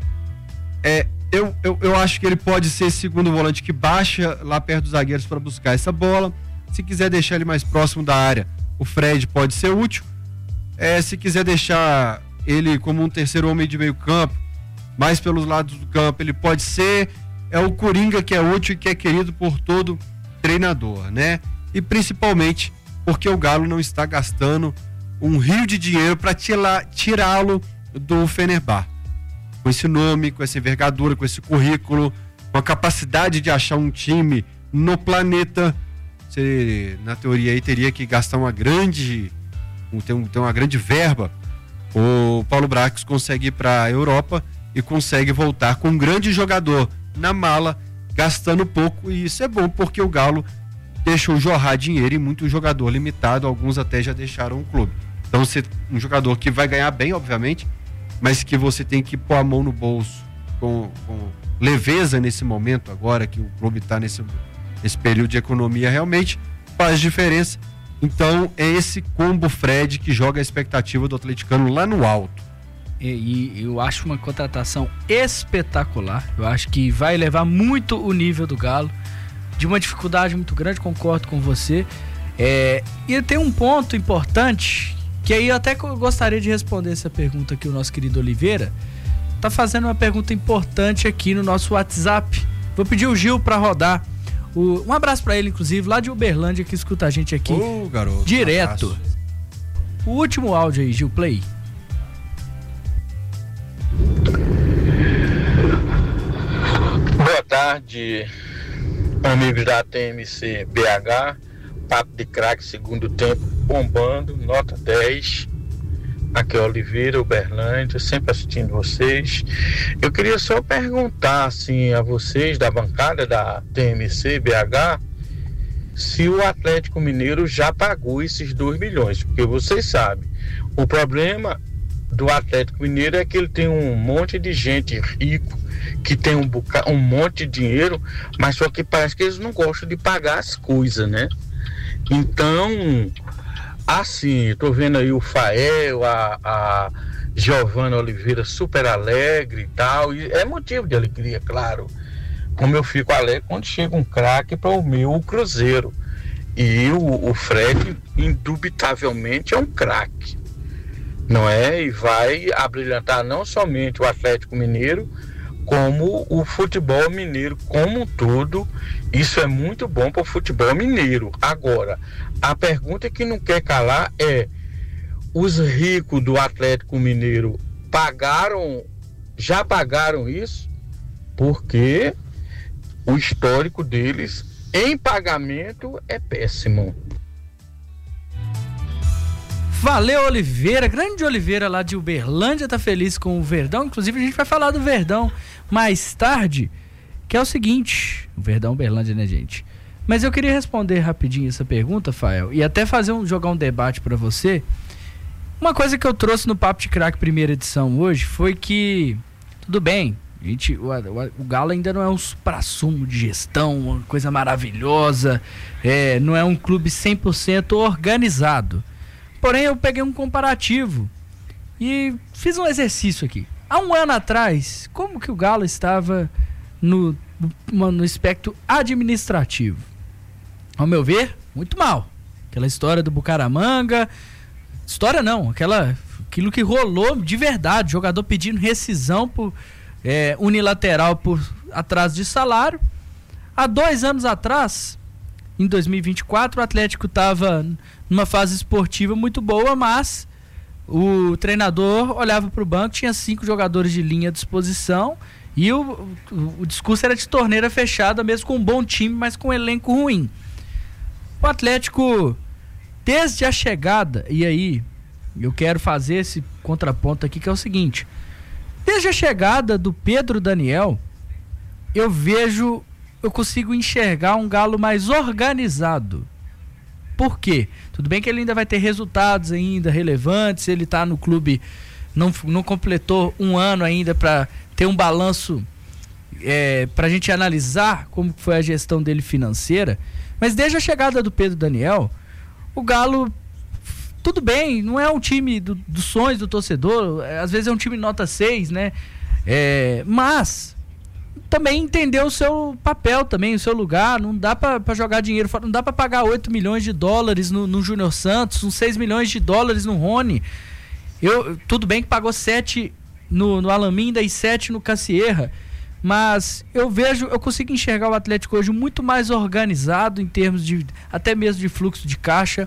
É, eu, eu, eu acho que ele pode ser segundo volante que baixa lá perto dos zagueiros para buscar essa bola. Se quiser deixar ele mais próximo da área, o Fred pode ser útil. É, se quiser deixar ele como um terceiro homem de meio campo, mais pelos lados do campo, ele pode ser. É o Coringa que é útil e que é querido por todo treinador, né? E principalmente porque o Galo não está gastando um rio de dinheiro para tirá-lo do Fenerbahçe. Com esse nome, com essa envergadura, com esse currículo, com a capacidade de achar um time no planeta, você, na teoria aí teria que gastar uma grande, ter, um, ter uma grande verba. O Paulo Brax consegue ir para a Europa e consegue voltar com um grande jogador na mala, gastando pouco, e isso é bom porque o Galo deixou jorrar dinheiro e muito jogador limitado, alguns até já deixaram o clube. Então você, um jogador que vai ganhar bem, obviamente, mas que você tem que pôr a mão no bolso com, com leveza nesse momento agora que o clube está nesse, nesse período de economia, realmente faz diferença. Então é esse combo Fred que joga a expectativa do atleticano lá no alto. E, e eu acho uma contratação espetacular. Eu acho que vai elevar muito o nível do Galo, de uma dificuldade muito grande, concordo com você. É, e tem um ponto importante, que aí eu até gostaria de responder essa pergunta que o nosso querido Oliveira tá fazendo uma pergunta importante aqui no nosso WhatsApp. Vou pedir o Gil para rodar. O, um abraço para ele, inclusive, lá de Uberlândia, que escuta a gente aqui. Ô, garoto, direto. Um o último áudio aí, Gil, play. Boa tarde, amigos da T M C B H. Papo de craque, segundo tempo, bombando, nota dez. Aqui é Oliveira, Uberlândia, sempre assistindo vocês. Eu queria só perguntar assim, a vocês da bancada da T M C B H se o Atlético Mineiro já pagou esses dois milhões, porque vocês sabem, o problema do Atlético Mineiro é que ele tem um monte de gente rico que tem um, boca, um monte de dinheiro, mas só que parece que eles não gostam de pagar as coisas, né? Então, assim, tô vendo aí o Fael, a, a Giovana Oliveira super alegre e tal, e é motivo de alegria, claro. Como eu fico alegre quando chega um craque para o meu Cruzeiro. E o, o Fred, indubitavelmente, é um craque, não é? E vai abrilhantar não somente o Atlético Mineiro, como o futebol mineiro como um todo. Isso é muito bom para o futebol mineiro. Agora, a pergunta que não quer calar é: os ricos do Atlético Mineiro pagaram, já pagaram isso? Porque o histórico deles em pagamento é péssimo. Valeu, Oliveira, grande Oliveira lá de Uberlândia, tá feliz com o Verdão. Inclusive a gente vai falar do Verdão mais tarde, que é o seguinte, o Verdão Uberlândia, né, gente? Mas eu queria responder rapidinho essa pergunta, Fael, e até fazer um, jogar um debate pra você. Uma coisa que eu trouxe no Papo de Craque primeira edição hoje foi que, tudo bem, gente, o, o, o Galo ainda não é um supra-sumo de gestão, uma coisa maravilhosa, é, não é um clube cem por cento organizado. Porém, eu peguei um comparativo e fiz um exercício aqui. Há um ano atrás, como que o Galo estava no, no, no aspecto administrativo? Ao meu ver, muito mal. Aquela história do Bucaramanga, história não, aquela, aquilo que rolou de verdade, jogador pedindo rescisão por, é, unilateral por atraso de salário. Há dois anos atrás, em dois mil e vinte e quatro, o Atlético estava numa fase esportiva muito boa, mas o treinador olhava para o banco, tinha cinco jogadores de linha à disposição e o, o, o discurso era de torneira fechada, mesmo com um bom time, mas com um elenco ruim. O Atlético, desde a chegada, e aí eu quero fazer esse contraponto aqui, que é o seguinte: desde a chegada do Pedro Daniel, eu vejo, eu consigo enxergar um Galo mais organizado. Por quê? Tudo bem que ele ainda vai ter resultados ainda relevantes, ele está no clube, não, não completou um ano ainda para ter um balanço, é, para a gente analisar como foi a gestão dele financeira, mas desde a chegada do Pedro Daniel, o Galo, tudo bem, não é um time do, dos sonhos do torcedor, às vezes é um time nota seis, né? É, mas também entendeu o seu papel também, o seu lugar. Não dá para jogar dinheiro fora, não dá para pagar oito milhões de dólares no, no Júnior Santos, uns seis milhões de dólares no Rony. Eu, tudo bem que pagou sete no, no Alaminda e sete no Cassierra, mas eu vejo, eu consigo enxergar o Atlético hoje muito mais organizado em termos de, até mesmo de fluxo de caixa.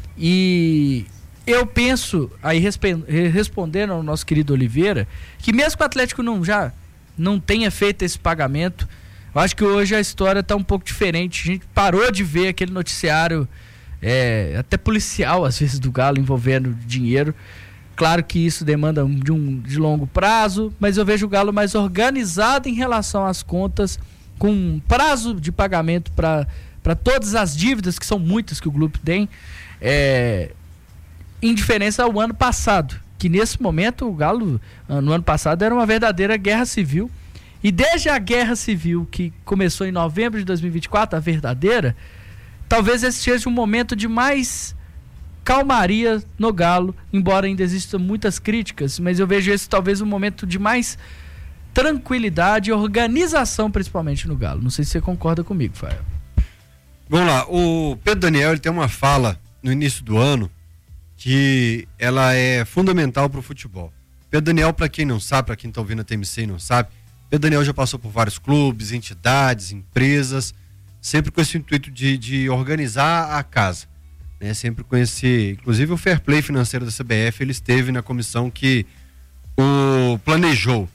E eu penso, aí respe, respondendo ao nosso querido Oliveira, que mesmo que o Atlético não já não tenha feito esse pagamento, eu acho que hoje a história está um pouco diferente. A gente parou de ver aquele noticiário, é, até policial às vezes, do Galo envolvendo dinheiro. Claro que isso demanda de um de longo prazo, mas eu vejo o Galo mais organizado em relação às contas, com um prazo de pagamento para todas as dívidas, que são muitas que o grupo tem, é, em diferença ao ano passado, que nesse momento o Galo, no ano passado, era uma verdadeira guerra civil. E desde a guerra civil, que começou em novembro de dois mil e vinte e quatro, a verdadeira, talvez esse seja um momento de mais calmaria no Galo, embora ainda existam muitas críticas, mas eu vejo esse talvez um momento de mais tranquilidade e organização, principalmente no Galo. Não sei se você concorda comigo, Fael. Vamos lá, o Pedro Daniel, ele tem uma fala no início do ano que ela é fundamental para o futebol. Pedro Daniel, para quem não sabe, para quem está ouvindo a T M C e não sabe, Pedro Daniel já passou por vários clubes, entidades, empresas, sempre com esse intuito de, de organizar a casa, né? Sempre com esse, inclusive o fair play financeiro da C B F, ele esteve na comissão que o planejou,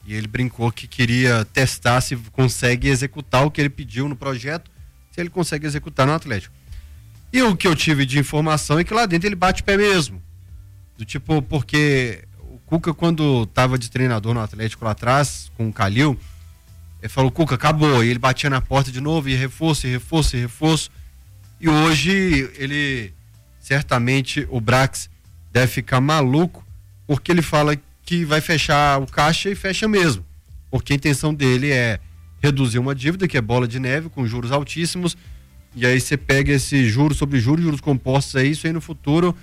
E ele brincou que queria testar se consegue executar o que ele pediu no projeto, se ele consegue executar no Atlético. E o que eu tive de informação é que lá dentro ele bate pé mesmo. Do tipo, porque o Cuca, quando estava de treinador no Atlético lá atrás, com o Calil, ele falou, Cuca, acabou. E ele batia na porta de novo, e reforço, e reforço, e reforço. E hoje ele, certamente, o Brax deve ficar maluco, porque ele fala que vai fechar o caixa e fecha mesmo. Porque a intenção dele é reduzir uma dívida, que é bola de neve, com juros altíssimos, e aí você pega esse juros sobre juros, juros compostos aí, isso aí no futuro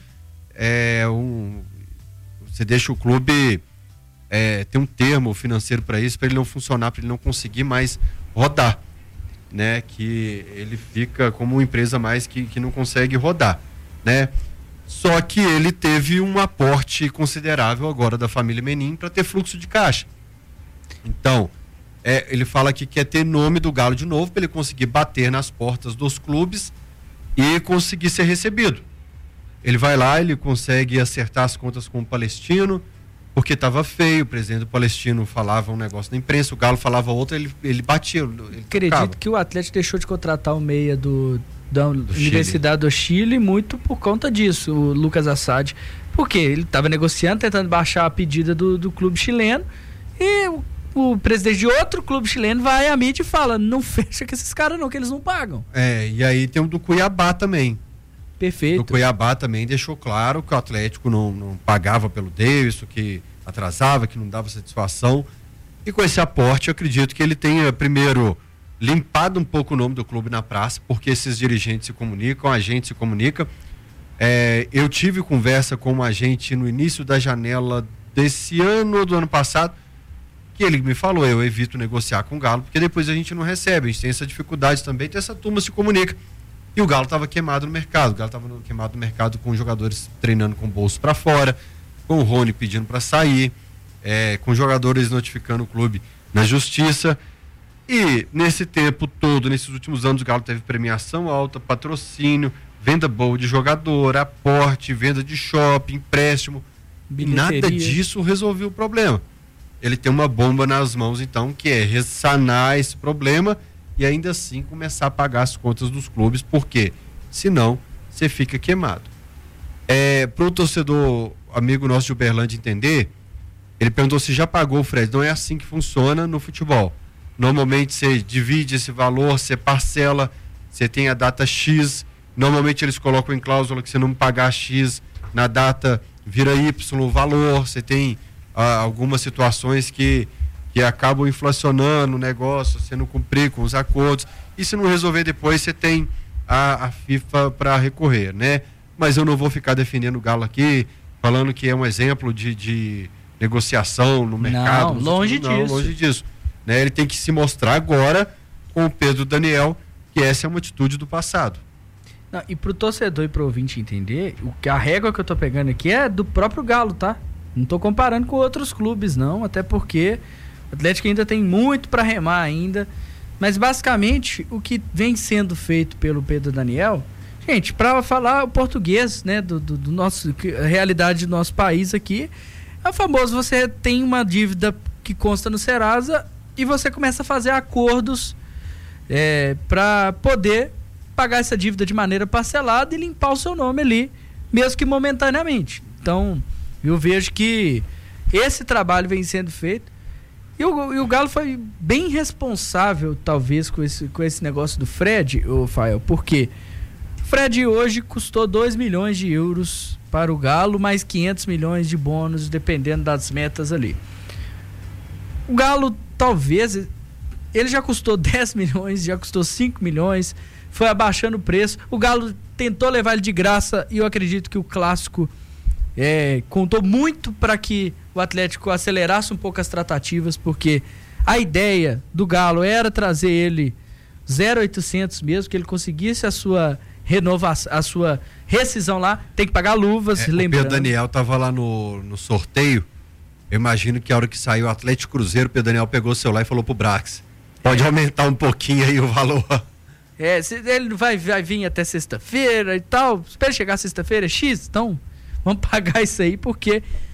é um, você deixa o clube é, ter um termo financeiro para isso, para ele não funcionar, para ele não conseguir mais rodar, né? Que ele fica como uma empresa mais que, que não consegue rodar, né? Só que ele teve um aporte considerável agora da família Menin para ter fluxo de caixa. Então, é, ele fala que quer ter nome do Galo de novo para ele conseguir bater nas portas dos clubes e conseguir ser recebido. Ele vai lá, ele consegue acertar as contas com o Palestino, porque estava feio, o presidente do Palestino falava um negócio na imprensa, o Galo falava outro, ele, ele batia. Ele Acredito tocava. que o Atlético deixou de contratar o meia do, da do Universidade Chile. do Chile muito por conta disso, o Lucas Assad. Porque ele estava negociando, tentando baixar a pedida do, do clube chileno, e o, o presidente de outro clube chileno vai à mídia e fala, não fecha com esses caras não, que eles não pagam. É, e aí tem o do Cuiabá também. Perfeito. O Cuiabá também deixou claro que o Atlético não, não pagava pelo Davidson, que atrasava, que não dava satisfação. E com esse aporte, eu acredito que ele tenha, primeiro, limpado um pouco o nome do clube na praça, porque esses dirigentes se comunicam, a gente se comunica. É, eu tive conversa com um agente no início da janela desse ano ou do ano passado, que ele me falou, eu evito negociar com o Galo, porque depois a gente não recebe, a gente tem essa dificuldade também, então essa turma se comunica. E o Galo estava queimado no mercado. O Galo estava queimado no mercado com jogadores treinando com o bolso para fora, com o Rony pedindo para sair, é, com jogadores notificando o clube na justiça. E nesse tempo todo, nesses últimos anos, o Galo teve premiação alta, patrocínio, venda boa de jogador, aporte, venda de shopping, empréstimo. E nada disso resolveu o problema. Ele tem uma bomba nas mãos, então, que é ressanar esse problema e ainda assim começar a pagar as contas dos clubes, porque senão você fica queimado. É, para o torcedor amigo nosso de Uberlândia entender, ele perguntou se já pagou, Fred. Não é assim que funciona no futebol. Normalmente você divide esse valor, você parcela, você tem a data X, normalmente eles colocam em cláusula que se não pagar X, na data vira Y o valor, você tem ah, algumas situações que que acabam inflacionando o negócio, você não cumprir com os acordos, e se não resolver depois, você tem a, a FIFA para recorrer, né? Mas eu não vou ficar defendendo o Galo aqui, falando que é um exemplo de, de negociação no mercado. Não, longe últimos, disso. Não, longe disso. Né? Ele tem que se mostrar agora com o Pedro Daniel que essa é uma atitude do passado. Não, e pro torcedor e pro ouvinte entender, o que a régua que eu tô pegando aqui é do próprio Galo, tá? Não tô comparando com outros clubes, não, até porque o Atlético ainda tem muito para remar ainda, mas basicamente o que vem sendo feito pelo Pedro Daniel, gente, para falar o português, né, do, do, do nosso, a realidade do nosso país aqui, é o famoso, você tem uma dívida que consta no Serasa e você começa a fazer acordos é, para poder pagar essa dívida de maneira parcelada e limpar o seu nome ali, mesmo que momentaneamente. Então, eu vejo que esse trabalho vem sendo feito. E o, e o Galo foi bem responsável, talvez, com esse, com esse negócio do Fred, ô Fael, porque o Fred hoje custou dois milhões de euros para o Galo, mais quinhentos milhões de bônus, dependendo das metas ali. O Galo, talvez, ele já custou dez milhões, já custou cinco milhões, foi abaixando o preço. O Galo tentou levar ele de graça e eu acredito que o clássico é, contou muito para que o Atlético acelerasse um pouco as tratativas, porque a ideia do Galo era trazer ele zero oitocentos mesmo, que ele conseguisse a sua renovação, a sua rescisão lá, tem que pagar luvas, é, lembrando. O Pedro Daniel estava lá no, no sorteio, eu imagino que a hora que saiu o Atlético Cruzeiro, o Pedro Daniel pegou o celular e falou pro Brax, pode aumentar um pouquinho aí o valor. É, ele vai, vai vir até sexta-feira e tal, espera chegar sexta-feira, X, então vamos pagar isso aí, porque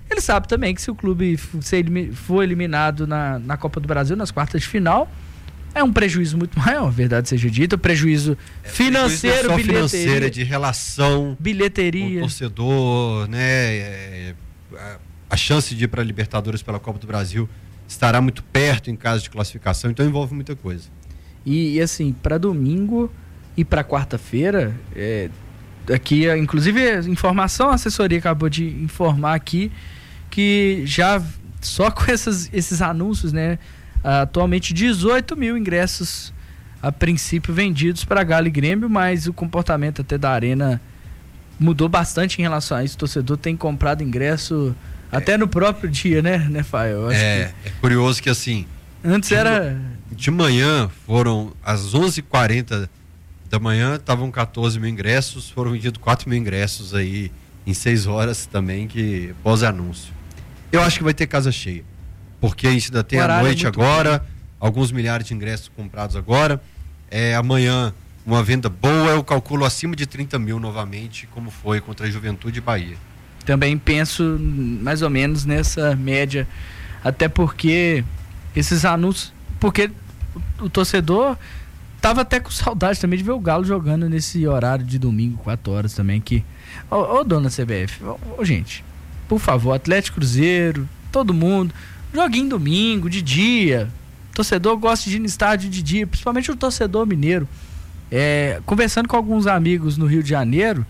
Ele sabe também que se o clube for eliminado na, na Copa do Brasil, nas quartas de final, é um prejuízo muito maior, verdade seja dita, prejuízo é, financeiro, prejuízo bilheteria, financeira, de relação, bilheteria, com o torcedor, né? É, a chance de ir para a Libertadores pela Copa do Brasil estará muito perto em caso de classificação, então envolve muita coisa. E, e assim, para domingo e para quarta-feira, é, aqui, inclusive, informação, a assessoria acabou de informar aqui que já só com essas, esses anúncios, né? Atualmente dezoito mil ingressos a princípio vendidos para Galo e Grêmio, mas o comportamento até da Arena mudou bastante em relação a isso. O torcedor tem comprado ingresso é. até no próprio dia, né, né, Fael? É, que... é curioso que assim... Antes de era... De manhã, foram às onze e quarenta da manhã, estavam quatorze mil ingressos, foram vendidos quatro mil ingressos aí em seis horas também, que pós-anúncio. Eu acho que vai ter casa cheia, porque a gente ainda tem a noite é agora, bom. Alguns milhares de ingressos comprados agora. É, amanhã, uma venda boa, eu calculo acima de trinta mil novamente, como foi contra a Juventude e Bahia. Também penso mais ou menos nessa média, até porque esses anúncios, porque o, o torcedor tava até com saudade também de ver o Galo jogando nesse horário de domingo, quatro horas também, que... Ô, ô dona C B F, ô, ô gente, por favor, Atlético Cruzeiro, todo mundo, joguinho domingo, de dia. Torcedor gosta de ir no estádio de dia, principalmente o torcedor mineiro. É, conversando com alguns amigos no Rio de Janeiro,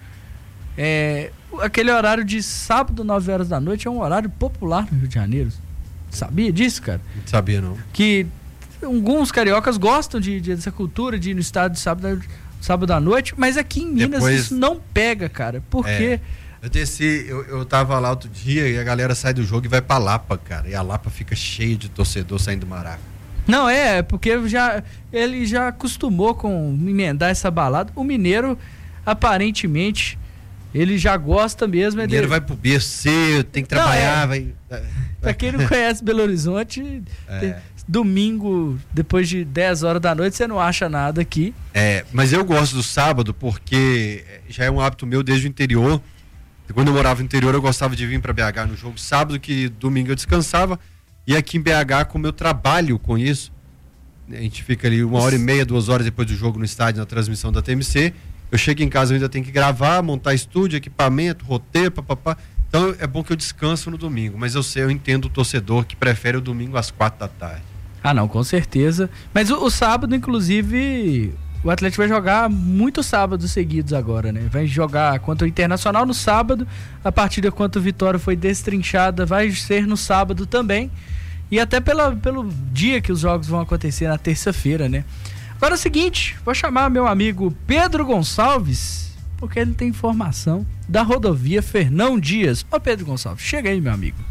é, aquele horário de sábado, nove horas da noite, é um horário popular no Rio de Janeiro. Sabia disso, cara? Não sabia, não. Que alguns cariocas gostam de, de, dessa cultura de ir no estádio de sábado, sábado à noite, mas aqui em Minas Depois, isso não pega, cara. Por quê? É. Eu desci, eu, eu tava lá outro dia e a galera sai do jogo e vai pra Lapa, cara. E a Lapa fica cheia de torcedor saindo do Maraca. Não, é, porque já, ele já acostumou com emendar essa balada. O mineiro, aparentemente, ele já gosta mesmo. O mineiro de... vai pro B C, tem que trabalhar, não, é. vai... Pra quem não conhece Belo Horizonte, é. domingo, depois de dez horas da noite, você não acha nada aqui. É, mas eu gosto do sábado porque já é um hábito meu desde o interior. Quando eu morava no interior, eu gostava de vir para B H no jogo sábado, que domingo eu descansava. E aqui em B H, como eu trabalho com isso, a gente fica ali uma hora e meia, duas horas depois do jogo no estádio, na transmissão da T M C. Eu chego em casa, eu ainda tenho que gravar, montar estúdio, equipamento, roteiro, papapá. Então é bom que eu descanso no domingo. Mas eu sei, eu entendo o torcedor que prefere o domingo às quatro da tarde. Ah, não, com certeza. Mas o, o sábado, inclusive... O Atlético vai jogar muitos sábados seguidos agora, né? Vai jogar contra o Internacional no sábado, a partida contra o Vitória foi destrinchada, vai ser no sábado também, e até pela, pelo dia que os jogos vão acontecer na terça-feira, né? Agora é o seguinte, vou chamar meu amigo Pedro Gonçalves, porque ele tem informação da rodovia Fernão Dias. Ô Pedro Gonçalves, chega aí, meu amigo.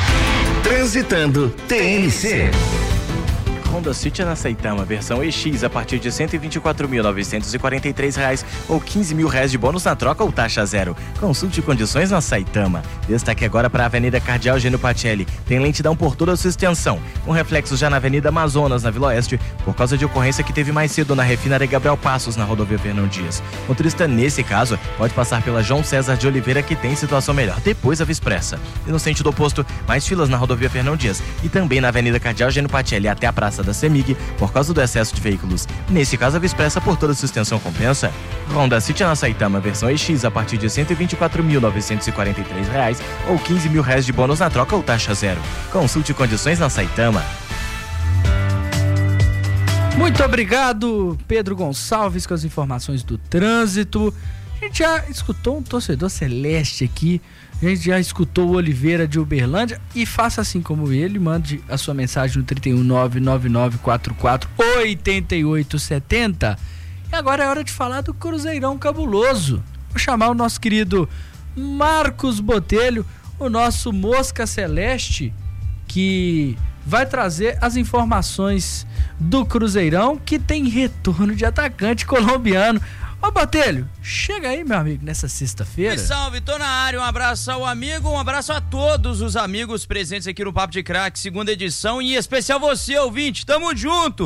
Transitando T N C. Honda City na Saitama, versão E X a partir de cento e vinte e quatro mil novecentos e quarenta e três reais ou quinze mil reais de bônus na troca ou taxa zero. Consulte condições na Saitama. Destaque agora para a Avenida Cardeal Gênio Pacelli. Tem lentidão por toda a sua extensão, com reflexos já na Avenida Amazonas, na Vila Oeste, por causa de ocorrência que teve mais cedo na Refinaria Gabriel Passos, na rodovia Fernão Dias. Motorista, nesse caso, pode passar pela João César de Oliveira, que tem situação melhor, depois a Vispressa. E no sentido oposto, mais filas na rodovia Fernão Dias e também na Avenida Cardeal Gênio Pacelli até a Praça da Semig, por causa do excesso de veículos. Nesse caso, a Vispressa por toda a sua extensão compensa. Honda City na Saitama, versão E X a partir de cento e vinte e quatro mil novecentos e quarenta e três reais ou quinze mil reais de bônus na troca ou taxa zero. Consulte condições na Saitama. Muito obrigado, Pedro Gonçalves, com as informações do trânsito. A gente já escutou um torcedor celeste aqui. A gente já escutou o Oliveira de Uberlândia e faça assim como ele, mande a sua mensagem no trinta e um, nove nove nove quatro quatro, oito oito sete zero. E agora é hora de falar do Cruzeirão cabuloso. Vou chamar o nosso querido Marcos Botelho, o nosso Mosca Celeste, que vai trazer as informações do Cruzeirão, que tem retorno de atacante colombiano. Ô Botelho, chega aí, meu amigo, nessa sexta-feira. Salve, tô na área, um abraço ao amigo, um abraço a todos os amigos presentes aqui no Papo de Craque, segunda edição, e em especial você, ouvinte, tamo junto.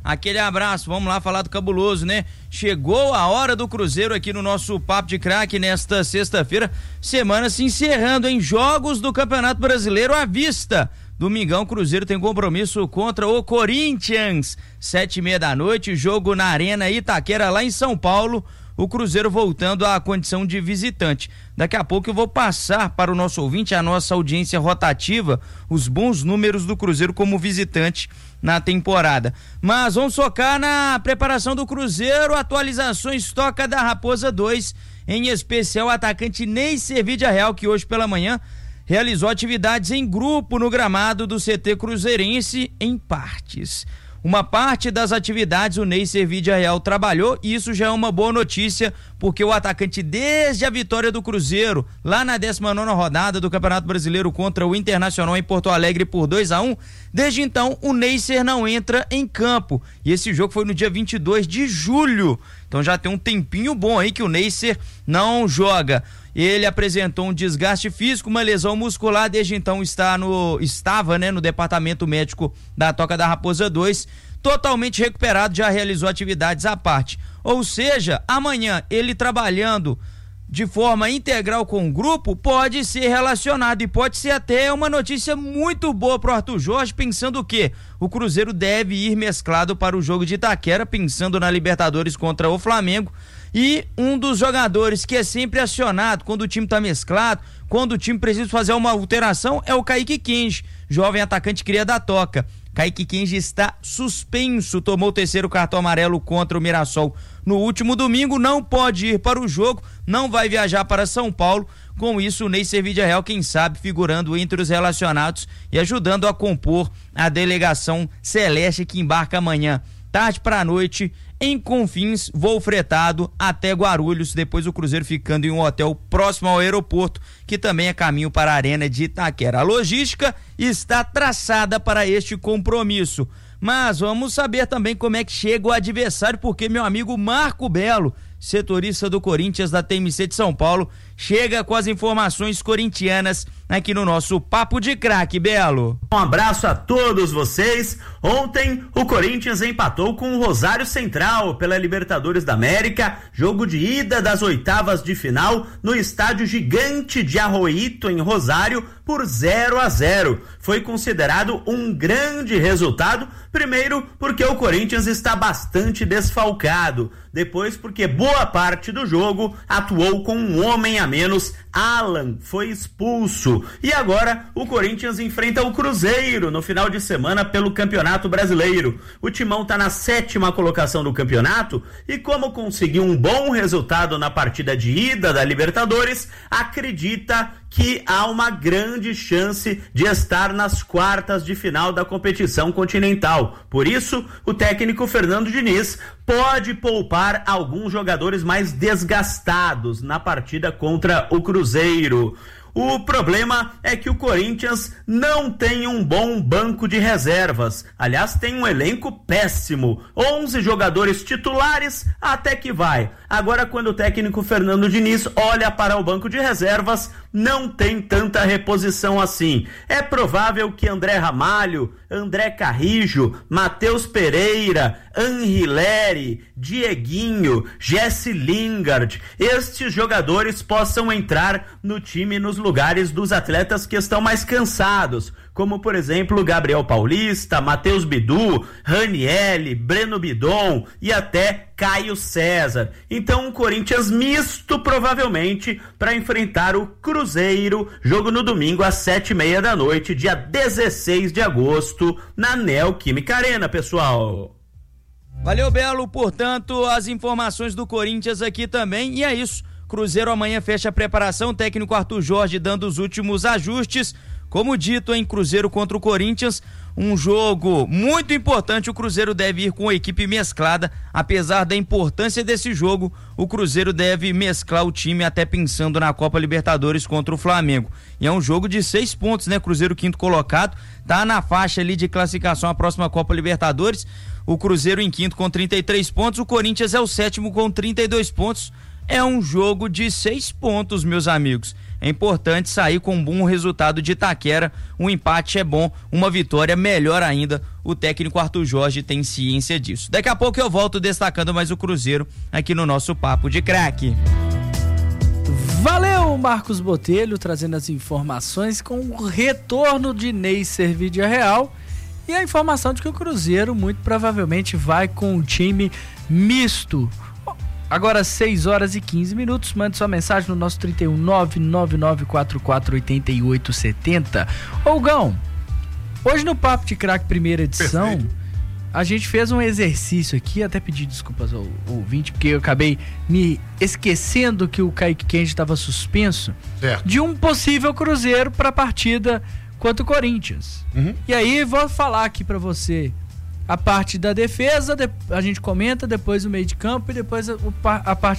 Aquele abraço, vamos lá falar do cabuloso, né? Chegou a hora do Cruzeiro aqui no nosso Papo de Craque nesta sexta-feira, semana se encerrando em jogos do Campeonato Brasileiro à vista. Domingão, Cruzeiro tem compromisso contra o Corinthians, sete e meia da noite, jogo na Arena Itaquera, lá em São Paulo. O Cruzeiro voltando à condição de visitante. Daqui a pouco eu vou passar para o nosso ouvinte, a nossa audiência rotativa, os bons números do Cruzeiro como visitante na temporada. Mas vamos focar na preparação do Cruzeiro, atualizações Toca da Raposa dois, em especial o atacante Ney Servídia Real, que hoje pela manhã realizou atividades em grupo no gramado do C T Cruzeirense em partes. Uma parte das atividades o Ney Servídia Real trabalhou e isso já é uma boa notícia, porque o atacante, desde a vitória do Cruzeiro, lá na décima nona rodada do Campeonato Brasileiro contra o Internacional em Porto Alegre por dois a um, desde então o Neycer não entra em campo. E esse jogo foi no dia vinte e dois de julho, então já tem um tempinho bom aí que o Neycer não joga. Ele apresentou um desgaste físico, uma lesão muscular, desde então está no, estava né, no departamento médico da Toca da Raposa dois, totalmente recuperado, já realizou atividades à parte. Ou seja, amanhã ele trabalhando de forma integral com o grupo, pode ser relacionado e pode ser até uma notícia muito boa pro Arthur Jorge, pensando o quê? O Cruzeiro deve ir mesclado para o jogo de Itaquera, pensando na Libertadores contra o Flamengo. E um dos jogadores que é sempre acionado quando o time tá mesclado, quando o time precisa fazer uma alteração, é o Kaique Kenji, jovem atacante cria da Toca. Kaique Kenji está suspenso, tomou o terceiro cartão amarelo contra o Mirassol no último domingo, não pode ir para o jogo, não vai viajar para São Paulo. Com isso, o Ney Servídia Real, quem sabe, figurando entre os relacionados e ajudando a compor a delegação celeste que embarca amanhã, tarde para a noite, em Confins, voo fretado até Guarulhos, depois o Cruzeiro ficando em um hotel próximo ao aeroporto, que também é caminho para a Arena de Itaquera. A logística está traçada para este compromisso, mas vamos saber também como é que chega o adversário, porque meu amigo Marco Belo, setorista do Corinthians da T M C de São Paulo, chega com as informações corintianas aqui no nosso Papo de Craque. Belo. Um abraço a todos vocês. Ontem o Corinthians empatou com o Rosário Central pela Libertadores da América, jogo de ida das oitavas de final no estádio Gigante de Arroito em Rosário por zero a zero. Foi considerado um grande resultado, primeiro porque o Corinthians está bastante desfalcado, depois porque boa parte do jogo atuou com um homem a menos, Alan foi expulso, e agora o Corinthians enfrenta o Cruzeiro no final de semana pelo Campeonato Brasileiro. O Timão está na sétima colocação do campeonato e, como conseguiu um bom resultado na partida de ida da Libertadores, acredita que há uma grande chance de estar nas quartas de final da competição continental. Por isso, o técnico Fernando Diniz pode poupar alguns jogadores mais desgastados na partida contra o Cruzeiro. O problema é que o Corinthians não tem um bom banco de reservas. Aliás, tem um elenco péssimo. onze jogadores titulares até que vai. Agora, quando o técnico Fernando Diniz olha para o banco de reservas, não tem tanta reposição assim. É provável que André Ramalho, André Carrijo, Matheus Pereira, Anrileri, Dieguinho, Jesse Lingard, estes jogadores possam entrar no time nos lugares dos atletas que estão mais cansados, como por exemplo Gabriel Paulista, Matheus Bidu, Ranielli, Breno Bidon e até Caio César. Então um Corinthians misto provavelmente para enfrentar o Cruzeiro, jogo no domingo às sete e meia da noite, dia dezesseis de agosto, na Neoquímica Arena, pessoal. Valeu, Belo, portanto, as informações do Corinthians aqui também, e é isso. Cruzeiro amanhã fecha a preparação, técnico Arthur Jorge dando os últimos ajustes. Como dito, em Cruzeiro contra o Corinthians, um jogo muito importante. O Cruzeiro deve ir com a equipe mesclada. Apesar da importância desse jogo, o Cruzeiro deve mesclar o time, até pensando na Copa Libertadores contra o Flamengo. E é um jogo de seis pontos, né? Cruzeiro quinto colocado, tá na faixa ali de classificação à próxima Copa Libertadores. O Cruzeiro em quinto com trinta e três pontos, o Corinthians é o sétimo com trinta e dois pontos. É um jogo de seis pontos, meus amigos. é importante sair com um bom resultado de Itaquera. Um empate é bom, uma vitória melhor ainda. O técnico Arthur Jorge tem ciência disso. Daqui a pouco eu volto destacando mais o Cruzeiro aqui no nosso Papo de Craque. Valeu, Marcos Botelho, trazendo as informações com o retorno de Ney Servídia Real e a informação de que o Cruzeiro muito provavelmente vai com um time misto. Agora seis horas e quinze minutos, mande sua mensagem no nosso trinta e um, nove nove nove quatro quatro oito oito sete zero. Ô Gão, hoje no Papo de Craque primeira edição, perfeito, a gente fez um exercício aqui, até pedi desculpas ao ouvinte, porque eu acabei me esquecendo que o Kaique Kenji estava suspenso, certo, de um possível Cruzeiro para a partida contra o Corinthians. Uhum. E aí vou falar aqui para você a parte da defesa, a gente comenta, depois o meio de campo e depois a, a parte